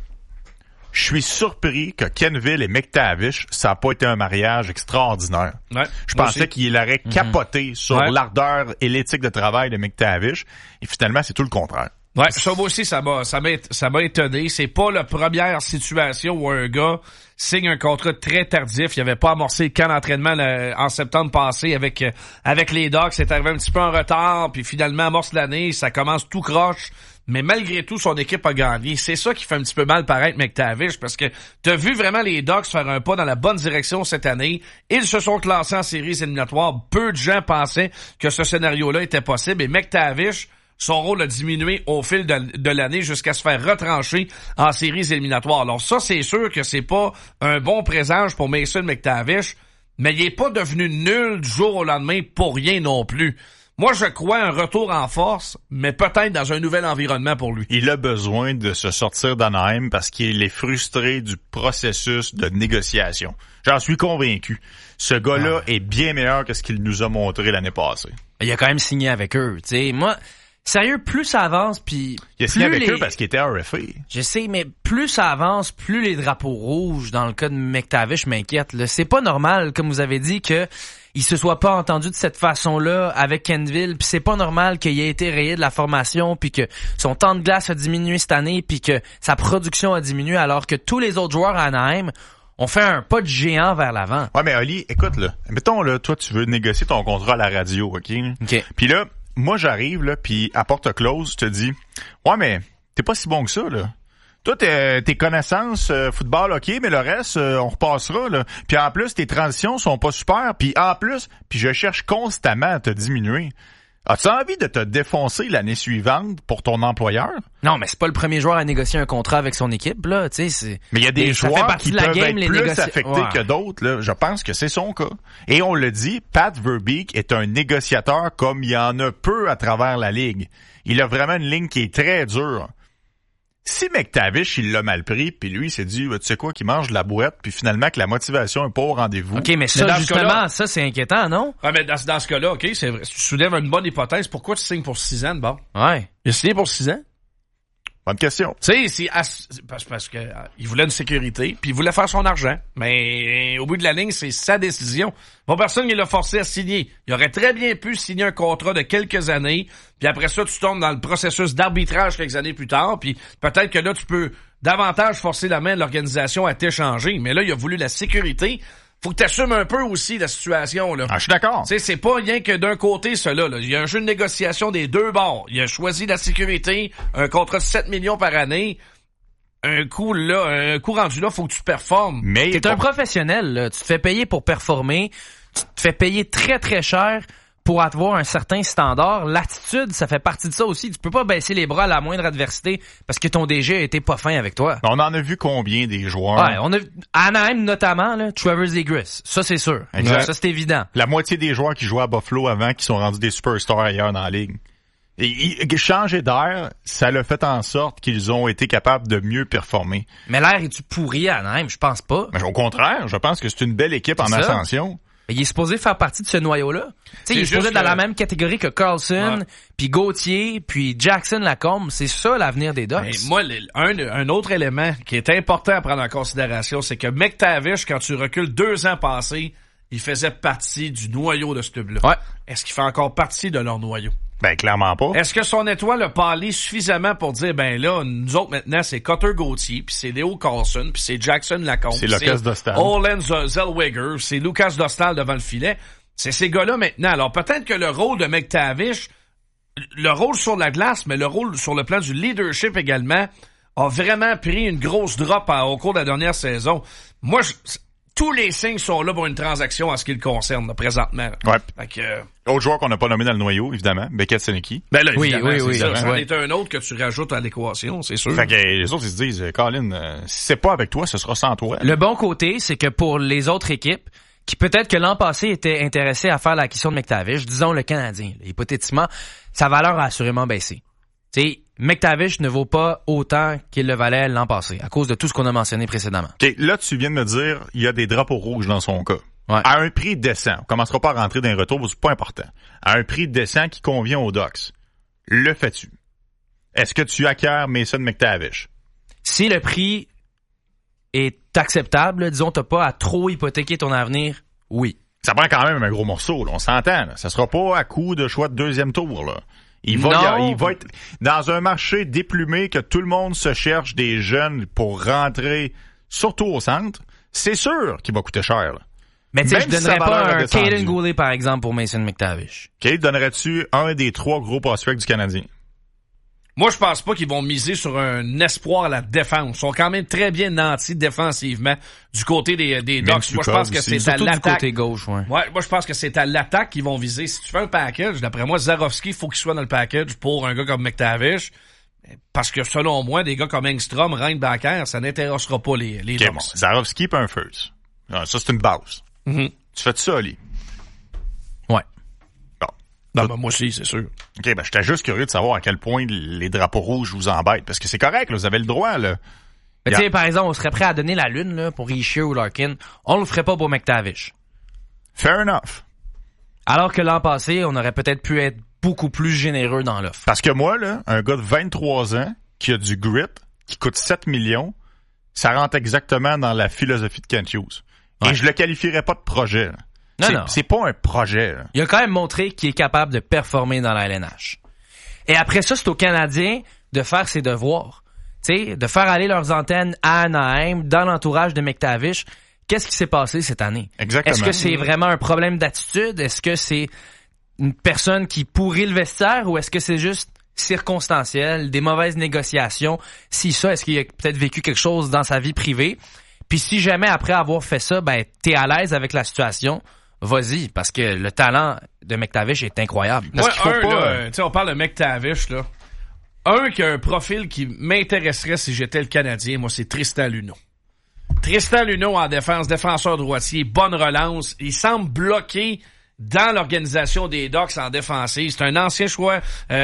je suis surpris que Kenville et McTavish, ça n'a pas été un mariage extraordinaire. Ouais, je pensais qu'il aurait capoté sur l'ardeur et l'éthique de travail de McTavish. Et finalement, c'est tout le contraire. Ouais, ça aussi, ça m'a étonné. C'est pas la première situation où un gars signe un contrat très tardif. Il avait pas amorcé le camp d'entraînement en septembre passé avec les Ducks. C'est arrivé un petit peu en retard, puis finalement amorce l'année, ça commence tout croche. Mais malgré tout, son équipe a gagné. C'est ça qui fait un petit peu mal paraître McTavish, parce que t'as vu vraiment les Ducks faire un pas dans la bonne direction cette année. Ils se sont classés en séries éliminatoires. Peu de gens pensaient que ce scénario-là était possible. Et McTavish, son rôle a diminué au fil de l'année jusqu'à se faire retrancher en séries éliminatoires. Alors ça, c'est sûr que c'est pas un bon présage pour Mason McTavish, mais il est pas devenu nul du jour au lendemain pour rien non plus. Moi, je crois un retour en force, mais peut-être dans un nouvel environnement pour lui. Il a besoin de se sortir d'Anaheim parce qu'il est frustré du processus de négociation. J'en suis convaincu. Ce gars-là est bien meilleur que ce qu'il nous a montré l'année passée. Il a quand même signé avec eux. Tu sais, moi, sérieux, plus ça avance, puis il a signé avec eux parce qu'il était RFA. Je sais, mais plus ça avance, plus les drapeaux rouges dans le cas de McTavish m'inquiètent. Là. C'est pas normal, comme vous avez dit, que il se soit pas entendu de cette façon-là avec Kenville, puis c'est pas normal qu'il ait été rayé de la formation, puis que son temps de glace a diminué cette année, puis que sa production a diminué, alors que tous les autres joueurs à Anaheim ont fait un pas de géant vers l'avant. Ouais, mais Oli, écoute, là, mettons, là, toi, tu veux négocier ton contrat à la radio, OK? Puis là, moi, j'arrive, là, puis à porte close, je te dis, ouais, mais t'es pas si bon que ça, là. Toi, tes connaissances football, OK, mais le reste, on repassera, là. Puis en plus, tes transitions sont pas super. Puis en plus, je cherche constamment à te diminuer. As-tu envie de te défoncer l'année suivante pour ton employeur? Non, mais c'est pas le premier joueur à négocier un contrat avec son équipe, là, tu sais. Mais il y a des joueurs qui peuvent être plus affectés que d'autres, là. Je pense que c'est son cas. Et on le dit, Pat Verbeek est un négociateur comme il y en a peu à travers la ligue. Il a vraiment une ligne qui est très dure. Si McTavish, il l'a mal pris, puis lui, il s'est dit, tu sais quoi, qu'il mange de la boîte, puis finalement que la motivation est pas au rendez-vous. OK, mais ça, justement, ça, c'est inquiétant, non? Ouais, mais dans ce cas-là, OK, c'est vrai. Tu soulèves une bonne hypothèse. Pourquoi tu signes pour 6 ans, bon? Ouais. Il a signé pour 6 ans? Bonne question. Tu sais, parce que il voulait une sécurité, puis il voulait faire son argent. Mais au bout de la ligne, c'est sa décision. Pas personne qui l'a forcé à signer. Il aurait très bien pu signer un contrat de quelques années, puis après ça, tu tombes dans le processus d'arbitrage quelques années plus tard, puis peut-être que là, tu peux davantage forcer la main de l'organisation à t'échanger. Mais là, il a voulu la sécurité. Faut que t'assumes un peu aussi la situation, là. Ah, je suis d'accord. Tu sais, c'est pas rien que d'un côté, cela, là. Il y a un jeu de négociation des deux bords. Il a choisi la sécurité, un contrat de 7 millions par année. Un coup rendu là, faut que tu performes. Mais t'es un professionnel, là. Tu te fais payer pour performer. Tu te fais payer très, très cher pour avoir un certain standard. L'attitude, ça fait partie de ça aussi. Tu peux pas baisser les bras à la moindre adversité parce que ton DG a été pas fin avec toi. On en a vu combien des joueurs? Ouais, on a Anaheim notamment, là, Trevor Zegras. Ça, c'est sûr. Exact. Ça, c'est évident. La moitié des joueurs qui jouaient à Buffalo avant, qui sont rendus des superstars ailleurs dans la ligue. Et changer d'air, ça l'a fait en sorte qu'ils ont été capables de mieux performer. Mais l'air est-tu pourri à Anaheim? Je pense pas. Mais au contraire, je pense que c'est une belle équipe en ascension. Il est supposé faire partie de ce noyau-là. Il est supposé être dans la même catégorie que Carlson, puis Gauthier, puis Jackson Lacombe. C'est ça l'avenir des Ducks. Mais moi, un autre élément qui est important à prendre en considération, c'est que McTavish, quand tu recules 2 ans passés, il faisait partie du noyau de ce club-là. Ouais. Est-ce qu'il fait encore partie de leur noyau? Ben, clairement pas. Est-ce que son étoile a pâli suffisamment pour dire, ben là, nous autres maintenant, c'est Cutter Gauthier, puis c'est Léo Carlson, puis c'est Jackson Lacombe, c'est Lucas Dostal, Olen Zellweger, c'est Lucas Dostal devant le filet. C'est ces gars-là maintenant. Alors peut-être que le rôle de McTavish, le rôle sur la glace, mais le rôle sur le plan du leadership également, a vraiment pris une grosse drop au cours de la dernière saison. Moi, tous les signes sont là pour une transaction en ce qui le concerne, là, présentement. Ouais. Fait que, autre joueur qu'on n'a pas nommé dans le noyau, évidemment, Beckett Senecki. Ben là, oui. Ça est un autre que tu rajoutes à l'équation, c'est sûr. Fait que les autres, ils se disent, Colin, si c'est pas avec toi, ce sera sans toi. Le bon côté, c'est que pour les autres équipes, qui peut-être que l'an passé étaient intéressées à faire l'acquisition de McTavish, disons le Canadien, là, hypothétiquement, sa valeur a assurément baissé. Tu sais, McTavish ne vaut pas autant qu'il le valait l'an passé, à cause de tout ce qu'on a mentionné précédemment. OK, là, tu viens de me dire, il y a des drapeaux rouges dans son cas. Ouais. À un prix décent. On commencera pas à rentrer dans les retours, c'est pas important. À un prix décent qui convient aux Ducks. Le fais-tu? Est-ce que tu acquiers Mason McTavish? Si le prix est acceptable, disons, t'as pas à trop hypothéquer ton avenir, oui. Ça prend quand même un gros morceau, là, on s'entend. Là. Ça sera pas à coup de choix de 2e tour, là. Il va être dans un marché déplumé que tout le monde se cherche des jeunes pour rentrer, surtout au centre. C'est sûr qu'il va coûter cher, là. Mais tu sais, je donnerais pas un Caden Goulet, par exemple, pour Mason McTavish. Kate, donnerais-tu un des 3 gros prospects du Canadien? Moi, je pense pas qu'ils vont miser sur un espoir à la défense. Ils sont quand même très bien nantis défensivement du côté des Ducks. Moi, je pense que c'est à l'attaque. Du côté gauche, ouais. Ouais, moi, je pense que c'est à l'attaque qu'ils vont viser. Si tu fais un package, d'après moi, Zarovski, il faut qu'il soit dans le package pour un gars comme McTavish. Parce que, selon moi, des gars comme Engstrom, Reinbacker, ça n'intéressera pas les Ducks. Bon, Zarovski et un first. Ça, c'est une base. Mm-hmm. Tu fais ça, Ali? Ouais. Bon. Non, ben, moi aussi, c'est sûr. OK, ben, j'étais juste curieux de savoir à quel point les drapeaux rouges vous embêtent. Parce que c'est correct, là, vous avez le droit, là. Mais tu sais, par exemple, on serait prêt à donner la lune, là, pour Richer ou Larkin. On le ferait pas pour McTavish. Fair enough. Alors que l'an passé, on aurait peut-être pu être beaucoup plus généreux dans l'offre. Parce que moi, là, un gars de 23 ans, qui a du grit, qui coûte 7 millions, ça rentre exactement dans la philosophie de Kent Hughes. Ouais. Et je le qualifierais pas de projet. Non. C'est pas un projet. Là. Il a quand même montré qu'il est capable de performer dans la LNH. Et après ça, c'est aux Canadiens de faire ses devoirs. T'sais, de faire aller leurs antennes à Anaheim, dans l'entourage de McTavish. Qu'est-ce qui s'est passé cette année? Exactement. Est-ce que c'est vraiment un problème d'attitude? Est-ce que c'est une personne qui pourrit le vestiaire ou est-ce que c'est juste circonstanciel, des mauvaises négociations? Si ça, est-ce qu'il a peut-être vécu quelque chose dans sa vie privée? Puis si jamais après avoir fait ça, ben t'es à l'aise avec la situation, vas-y, parce que le talent de McTavish est incroyable. Moi, on parle de McTavish, là. Un qui a un profil qui m'intéresserait si j'étais le Canadien, moi, c'est Tristan Luneau. Tristan Luneau en défense, défenseur droitier, bonne relance. Il semble bloqué dans l'organisation des Ducks en défensive. C'est un ancien choix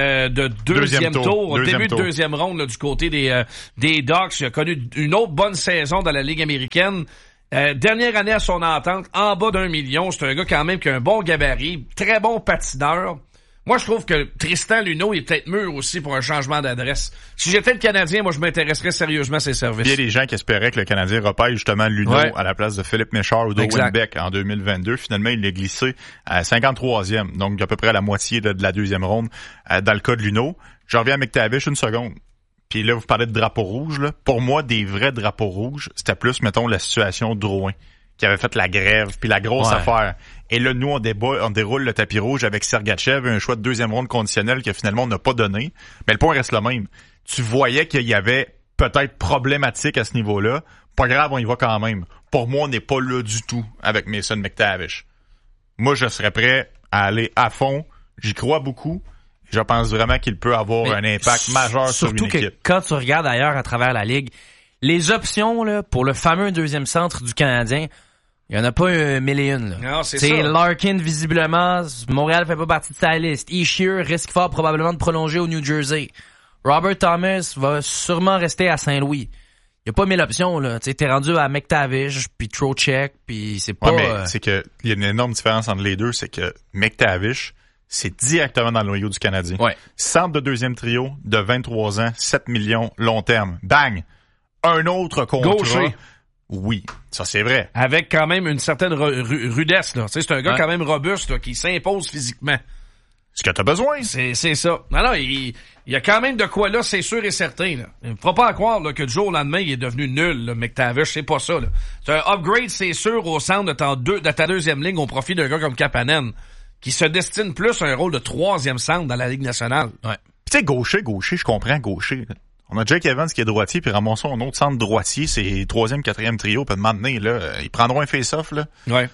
de deuxième tour, au début de deuxième ronde là, du côté des Ducks. Il a connu une autre bonne saison dans la Ligue américaine. Dernière année à son entente, en bas d'1 million. C'est un gars quand même qui a un bon gabarit, très bon patineur. Moi, je trouve que Tristan Luneau est peut-être mûr aussi pour un changement d'adresse. Si j'étais le Canadien, moi, je m'intéresserais sérieusement à ses services. Il y a des gens qui espéraient que le Canadien repêche justement Luneau à la place de Philippe Méchard ou d'Owen Beck en 2022. Finalement, il l'a glissé à 53e, donc à peu près à la moitié de la deuxième ronde dans le cas de Luneau. Je reviens à McTavish une seconde. Puis là, vous parlez de drapeau rouge. Là. Pour moi, des vrais drapeaux rouges, c'était plus, mettons, la situation de Drouin, qui avait fait la grève, puis la grosse affaire. Et là, nous, on déroule le tapis rouge avec Sergachev, un choix de deuxième ronde conditionnel que finalement, on n'a pas donné. Mais le point reste le même. Tu voyais qu'il y avait peut-être problématique à ce niveau-là. Pas grave, on y va quand même. Pour moi, on n'est pas là du tout avec Mason McTavish. Moi, je serais prêt à aller à fond. J'y crois beaucoup. Je pense vraiment qu'il peut avoir un impact majeur sur une équipe. Surtout que quand tu regardes ailleurs à travers la Ligue, les options là pour le fameux deuxième centre du Canadien, il y en a pas un mille et une. Non, c'est ça. Larkin, visiblement, Montréal fait pas partie de sa liste. Ishier risque fort probablement de prolonger au New Jersey. Robert Thomas va sûrement rester à Saint-Louis. Il y a pas 1000 options, là. Tu sais, t'es rendu à McTavish, puis Trocheck, puis c'est pas... Ouais, mais c'est que il y a une énorme différence entre les deux, c'est que McTavish, c'est directement dans le noyau du Canadien. Ouais. Centre de deuxième trio, de 23 ans, 7 millions, long terme. Bang! Un autre contrat... Gaucher. Oui, ça c'est vrai. Avec quand même une certaine rudesse, là. Tu sais, c'est un gars quand même robuste, là, qui s'impose physiquement. Ce que t'as besoin. C'est ça. Non, il y a quand même de quoi là, c'est sûr et certain, là. Il ne faut pas croire, là, que du jour au lendemain, il est devenu nul, là, McTavish. C'est pas ça, là. C'est un upgrade, c'est sûr, au centre de ta deuxième ligne au profit d'un gars comme Kapanen, qui se destine plus à un rôle de troisième centre dans la Ligue nationale. Ouais. Tu sais, gaucher, je comprends gaucher, là. On a Jake Evans qui est droitier, puis ramassons un autre centre droitier, c'est troisième, quatrième trio, puis maintenant, là, ils prendront un face-off, là. Ouais.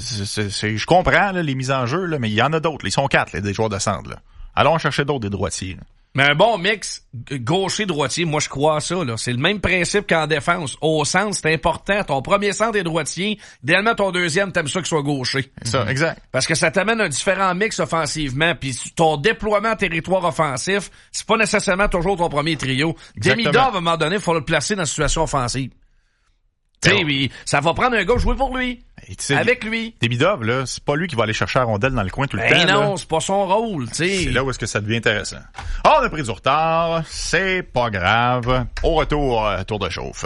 Je comprends, là, les mises en jeu, là, mais il y en a d'autres. Ils sont 4, là, des joueurs de centre, là. Allons chercher d'autres des droitiers, là. Mais un bon mix gaucher-droitier, moi je crois à ça, là. C'est le même principe qu'en défense. Au centre, c'est important. Ton premier centre est droitier. Idéalement, ton deuxième, t'aimes ça qu'il soit gaucher. C'est ça, exact. Parce que ça t'amène un différent mix offensivement. Puis ton déploiement en territoire offensif, c'est pas nécessairement toujours ton premier trio. Demidov, à un moment donné, il faut le placer dans une situation offensive. Tu sais, ça va prendre un gars jouer pour lui. Avec lui. Demidov, là, c'est pas lui qui va aller chercher la rondelle dans le coin tout le temps. Non, là. c'est pas son rôle, tu sais. C'est là où est-ce que ça devient intéressant. On a pris du retard, c'est pas grave. Au retour, tour de chauffe.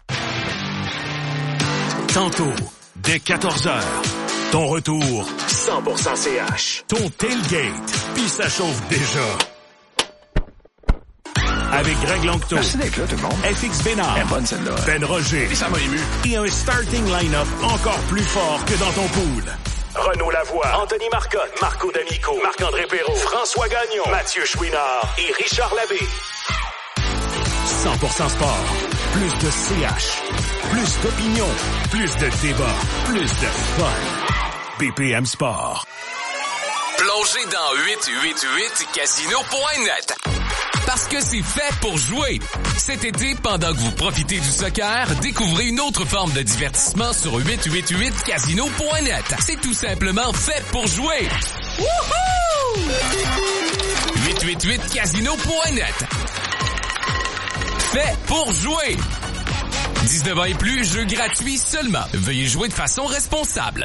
Tantôt, dès 14h, ton retour 100% CH. Ton tailgate, puis ça chauffe déjà. Avec Greg Longto. Merci d'être là, tout le monde. FX Bénard. Elle est bonne, celle-là. Ben Roger. Et ça m'a ému. Et un starting line-up encore plus fort que dans ton pool. Renaud Lavoie, Anthony Marcotte, Marco D'Amico, Marc-André Perrault, François Gagnon, Mathieu Chouinard et Richard Labbé. 100% sport. Plus de CH. Plus d'opinion. Plus de débat. Plus de fun. BPM Sport. Plongez dans 888casino.net. Parce que c'est fait pour jouer. Cet été, pendant que vous profitez du soccer, découvrez une autre forme de divertissement sur 888casino.net. C'est tout simplement fait pour jouer. Wouhou! 888casino.net. Fait pour jouer. 19 ans et plus, jeu gratuit seulement. Veuillez jouer de façon responsable.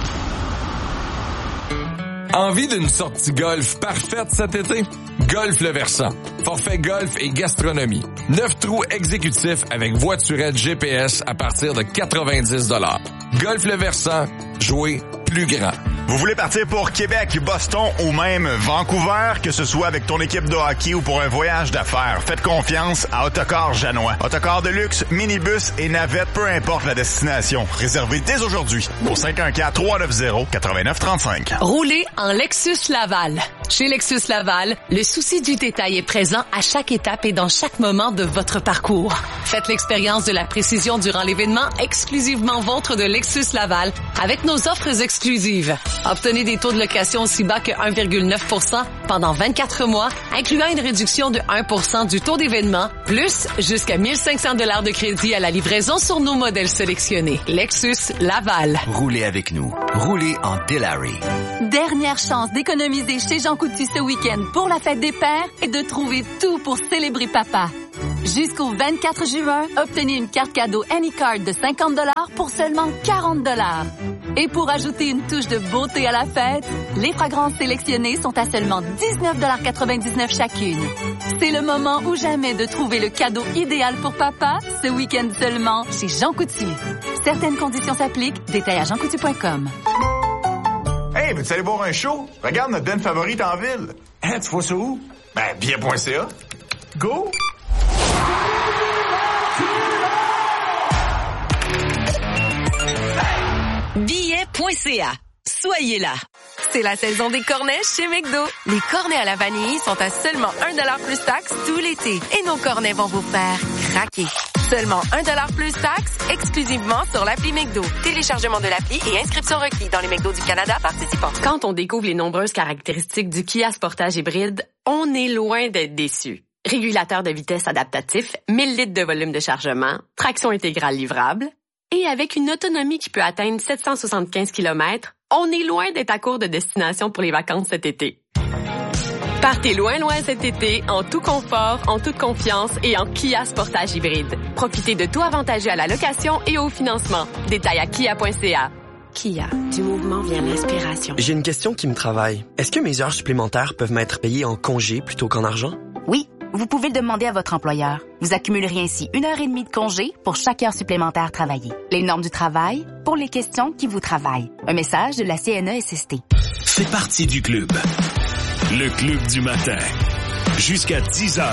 Envie d'une sortie golf parfaite cet été? Golf Le Versant. Forfait golf et gastronomie. 9 trous exécutifs avec voiturette GPS à partir de 90 $. Golf Le Versant. Jouer plus grand. Vous voulez partir pour Québec, Boston ou même Vancouver, que ce soit avec ton équipe de hockey ou pour un voyage d'affaires, faites confiance à Autocar Janois. Autocar de luxe, minibus et navette, peu importe la destination. Réservez dès aujourd'hui au 514-390-8935. Roulez en Lexus Laval. Chez Lexus Laval, le souci du détail est présent à chaque étape et dans chaque moment de votre parcours. Faites l'expérience de la précision durant l'événement exclusivement vôtre de Lexus Laval avec nos offres exclusives. Obtenez des taux de location aussi bas que 1,9% pendant 24 mois, incluant une réduction de 1% du taux d'événement, plus jusqu'à 1 500 $ de crédit à la livraison sur nos modèles sélectionnés. Lexus Laval. Roulez avec nous. Roulez en Delary. Dernière chance d'économiser chez Jean Coutu ce week-end pour la fête des pères et de trouver tout pour célébrer papa. Jusqu'au 24 juin, obtenez une carte cadeau Anycard de 50 $ pour seulement 40 $. Et pour ajouter une touche de beauté à la fête, les fragrances sélectionnées sont à seulement 19,99 $ chacune. C'est le moment ou jamais de trouver le cadeau idéal pour papa, ce week-end seulement chez Jean Coutu. Certaines conditions s'appliquent, détails à jeancoutu.com. Hey, veux-tu aller voir un show? Regarde notre band favorite en ville. Hein, tu vois ça où? Ben, billet.ca. Go! Billet.ca. Soyez là. C'est la saison des cornets chez McDo. Les cornets à la vanille sont à seulement 1$ plus taxes tout l'été. Et nos cornets vont vous faire craquer. Seulement 1$ plus taxes, exclusivement sur l'appli McDo. Téléchargement de l'appli et inscription requis dans les McDo du Canada participants. Quand on découvre les nombreuses caractéristiques du Kia Sportage hybride, on est loin d'être déçu. Régulateur de vitesse adaptatif, 1000 litres de volume de chargement, traction intégrale livrable, et avec une autonomie qui peut atteindre 775 km, on est loin d'être à court de destination pour les vacances cet été. Partez loin cet été, en tout confort, en toute confiance et en Kia Sportage hybride. Profitez de tout avantageux à la location et au financement. Détails à kia.ca. Kia, du mouvement vient l'inspiration. J'ai une question qui me travaille. Est-ce que mes heures supplémentaires peuvent m'être payées en congé plutôt qu'en argent? Oui, vous pouvez le demander à votre employeur. Vous accumuleriez ainsi 1h30 de congé pour chaque heure supplémentaire travaillée. Les normes du travail pour les questions qui vous travaillent. Un message de la CNESST. Fais partie du club. Le club du matin. Jusqu'à 10h.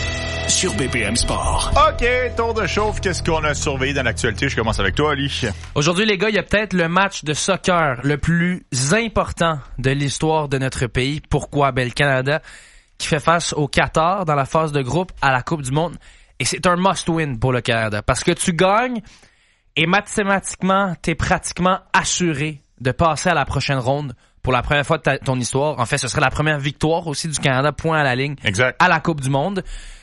Sur BPM Sport. OK, tour de chauffe. Qu'est-ce qu'on a surveillé dans l'actualité? Je commence avec toi, Ali. Aujourd'hui, les gars, il y a peut-être le match de soccer le plus important de l'histoire de notre pays. Pourquoi? Ben, le Canada qui fait face au Qatar dans la phase de groupe à la Coupe du Monde. Et c'est un must-win pour le Canada. Parce que tu gagnes et mathématiquement, t'es pratiquement assuré de passer à la prochaine ronde pour la première fois de ton histoire. En fait, ce serait la première victoire aussi du Canada, point à la ligne, exact, à la Coupe du Monde.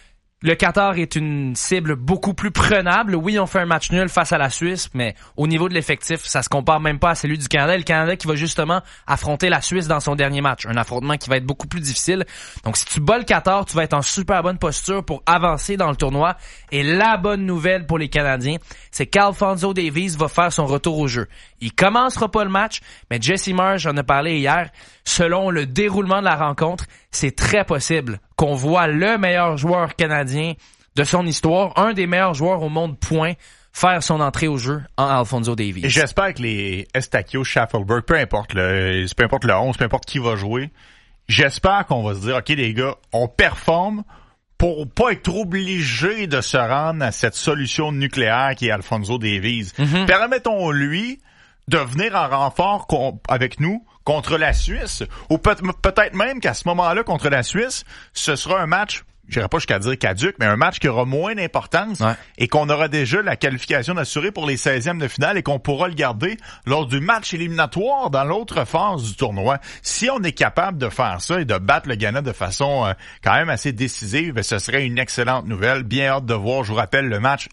Le Qatar est une cible beaucoup plus prenable. Oui, on fait un match nul face à la Suisse, mais au niveau de l'effectif, ça se compare même pas à celui du Canada. Le Canada qui va justement affronter la Suisse dans son dernier match. Un affrontement qui va être beaucoup plus difficile. Donc, si tu bats le Qatar, tu vas être en super bonne posture pour avancer dans le tournoi. Et la bonne nouvelle pour les Canadiens, c'est qu'Alphonso Davies va faire son retour au jeu. Il commencera pas le match, mais Jesse Marsh en a parlé hier. Selon le déroulement de la rencontre, c'est très possible qu'on voit le meilleur joueur canadien de son histoire, un des meilleurs joueurs au monde, point, faire son entrée au jeu en Alphonso Davies. Et j'espère que les Estacio, Schaffelberg, peu importe le 11, peu importe qui va jouer, j'espère qu'on va se dire, OK les gars, on performe pour pas être obligé de se rendre à cette solution nucléaire qui est Alphonso Davies. Mm-hmm. Permettons-lui de venir en renfort avec nous contre la Suisse, ou peut-être même qu'à ce moment-là, contre la Suisse, ce sera un match, je dirais pas jusqu'à dire caduc, mais un match qui aura moins d'importance, ouais, et qu'on aura déjà la qualification assurée pour les 16e de finale et qu'on pourra le garder lors du match éliminatoire dans l'autre phase du tournoi. Si on est capable de faire ça et de battre le Ghana de façon quand même assez décisive, ce serait une excellente nouvelle. Bien hâte de voir, je vous rappelle, le match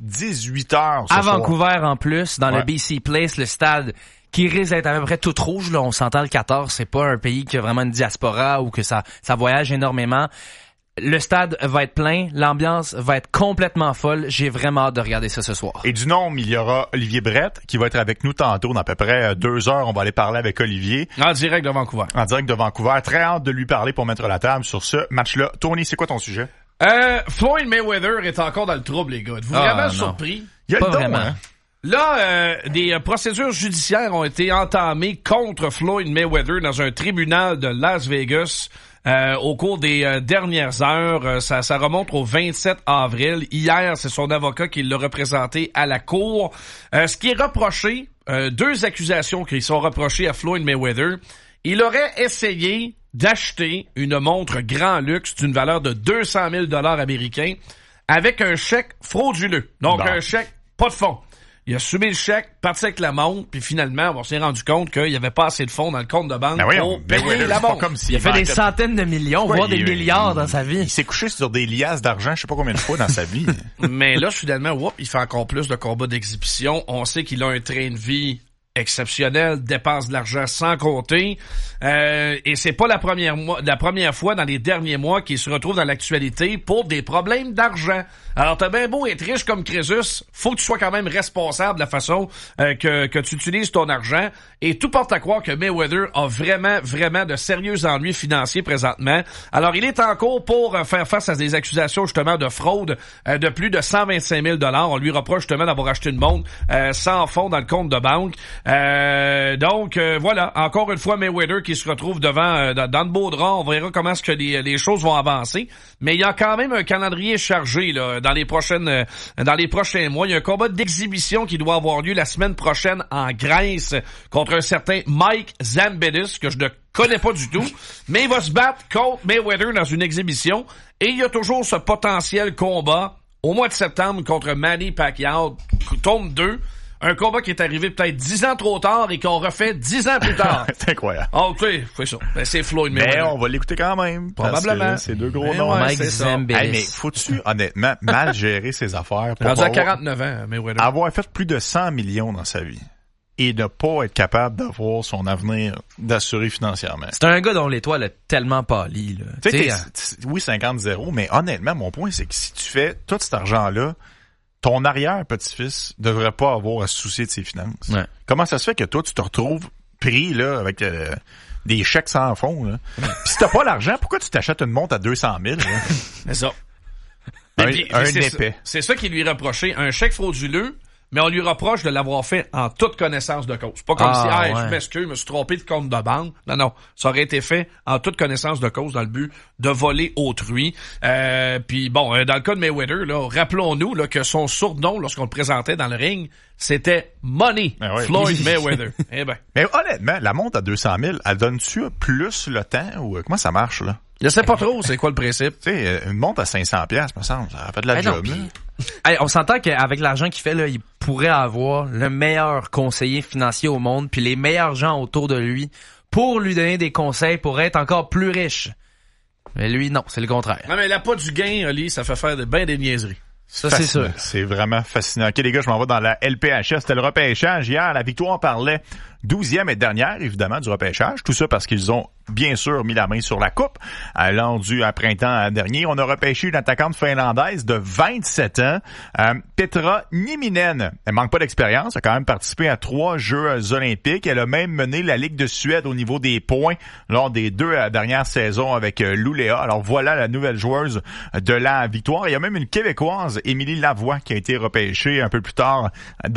18h ce à soir. Vancouver en plus, dans le BC Place, le stade qui risque d'être à peu près tout rouge, là. On s'entend, le Qatar, c'est pas un pays qui a vraiment une diaspora ou que ça voyage énormément. Le stade va être plein, l'ambiance va être complètement folle. J'ai vraiment hâte de regarder ça ce soir. Et du nom, il y aura Olivier Brett qui va être avec nous tantôt dans à peu près 2 heures. On va aller parler avec Olivier. En direct de Vancouver. En direct de Vancouver. Très hâte de lui parler pour mettre la table sur ce match-là. Tony, c'est quoi ton sujet? Floyd Mayweather est encore dans le trouble, les gars. Êtes-vous vraiment surpris? Il y a pas le don, vraiment. Hein? Là, des procédures judiciaires ont été entamées contre Floyd Mayweather dans un tribunal de Las Vegas au cours des dernières heures. Ça remonte au 27 avril. Hier, c'est son avocat qui l'a représenté à la cour. Ce qui est reproché, 2 accusations qui sont reprochées à Floyd Mayweather. Il aurait essayé d'acheter une montre grand luxe d'une valeur de 200 000 $ américains avec un chèque frauduleux. Donc, un chèque pas de fonds. Il a soumis le chèque, parti avec la montre, puis finalement, on s'est rendu compte qu'il n'y avait pas assez de fonds dans le compte de banque pour payer la montre. Il a fait des centaines de millions, voire des milliards dans sa vie. Il s'est couché sur des liasses d'argent, je sais pas combien de fois dans sa vie. Mais là, soudainement, il fait encore plus de combats d'exhibition. On sait qu'il a un train de vie exceptionnel, dépense de l'argent sans compter, et c'est pas la première fois dans les derniers mois qu'il se retrouve dans l'actualité pour des problèmes d'argent. Alors t'as bien beau être riche comme Crésus, faut que tu sois quand même responsable de la façon que tu utilises ton argent, et tout porte à croire que Mayweather a vraiment de sérieux ennuis financiers présentement. Alors il est en cours pour faire face à des accusations justement de fraude de plus de 125 000 $. On lui reproche justement d'avoir acheté une montre sans fonds dans le compte de banque. Donc voilà, encore une fois Mayweather qui se retrouve devant dans le beau drap. On verra comment est-ce que les choses vont avancer, mais il y a quand même un calendrier chargé là dans les prochains mois. Il y a un combat d'exhibition qui doit avoir lieu la semaine prochaine en Grèce contre un certain Mike Zambidis que je ne connais pas du tout, mais il va se battre contre Mayweather dans une exhibition, et il y a toujours ce potentiel combat au mois de septembre contre Manny Pacquiao, tome 2. Un combat qui est arrivé peut-être 10 ans trop tard et qu'on refait 10 ans plus tard. C'est incroyable. OK, c'est ça. Ben, c'est Floyd Mayweather. Mais on va l'écouter quand même. Probablement. C'est deux gros noms. Mike Zambidis. Hey, mais faut-tu, honnêtement, mal gérer ses affaires pour rendu à 49 ans, Mayweather. Avoir fait plus de 100 millions dans sa vie et ne pas être capable d'avoir son avenir d'assurer financièrement. C'est un gars dont l'étoile est tellement pâlie, là. Oui, 50-0, mais honnêtement, mon point, c'est que si tu fais tout cet argent-là, ton arrière-petit-fils devrait pas avoir à se soucier de ses finances. Ouais. Comment ça se fait que toi, tu te retrouves pris là avec des chèques sans fond? Là? Puis si t'as pas l'argent, pourquoi tu t'achètes une montre à 200 000? C'est ça. Un épais. C'est ça qui lui reprochait. Un chèque frauduleux, mais on lui reproche de l'avoir fait en toute connaissance de cause. Pas comme si, je m'excuse, je me suis trompé de compte de banque. Non. Ça aurait été fait en toute connaissance de cause dans le but de voler autrui. Puis bon, dans le cas de Mayweather, là, rappelons-nous là, que son surnom, lorsqu'on le présentait dans le ring, c'était Money. Floyd Mayweather. Eh ben. Mais honnêtement, la montre à 200 000, elle donne-tu plus le temps ou comment ça marche, là? Je sais pas trop, c'est quoi le principe? Tu sais, une montre à 500 $, me semble, ça a fait de la job. Hey, on s'entend qu'avec l'argent qu'il fait, là, il pourrait avoir le meilleur conseiller financier au monde, puis les meilleurs gens autour de lui pour lui donner des conseils pour être encore plus riche. Mais lui, non, c'est le contraire. Non, mais elle a pas du gain, Ali, ça fait faire ben des niaiseries. Ça, c'est sûr. C'est vraiment fascinant. OK, les gars, je m'en vais dans la LPHS. C'était le repêchage hier. La victoire parlait 12e et dernière, évidemment, du repêchage. Tout ça parce qu'ils ont, bien sûr, mis la main sur la coupe. Lors du printemps dernier, on a repêché une attaquante finlandaise de 27 ans, Petra Nieminen. Elle manque pas d'expérience. Elle a quand même participé à 3 Jeux olympiques. Elle a même mené la Ligue de Suède au niveau des points lors des 2 dernières saisons avec Luleå. Alors voilà la nouvelle joueuse de la victoire. Il y a même une Québécoise, Émilie Lavoie, qui a été repêchée un peu plus tard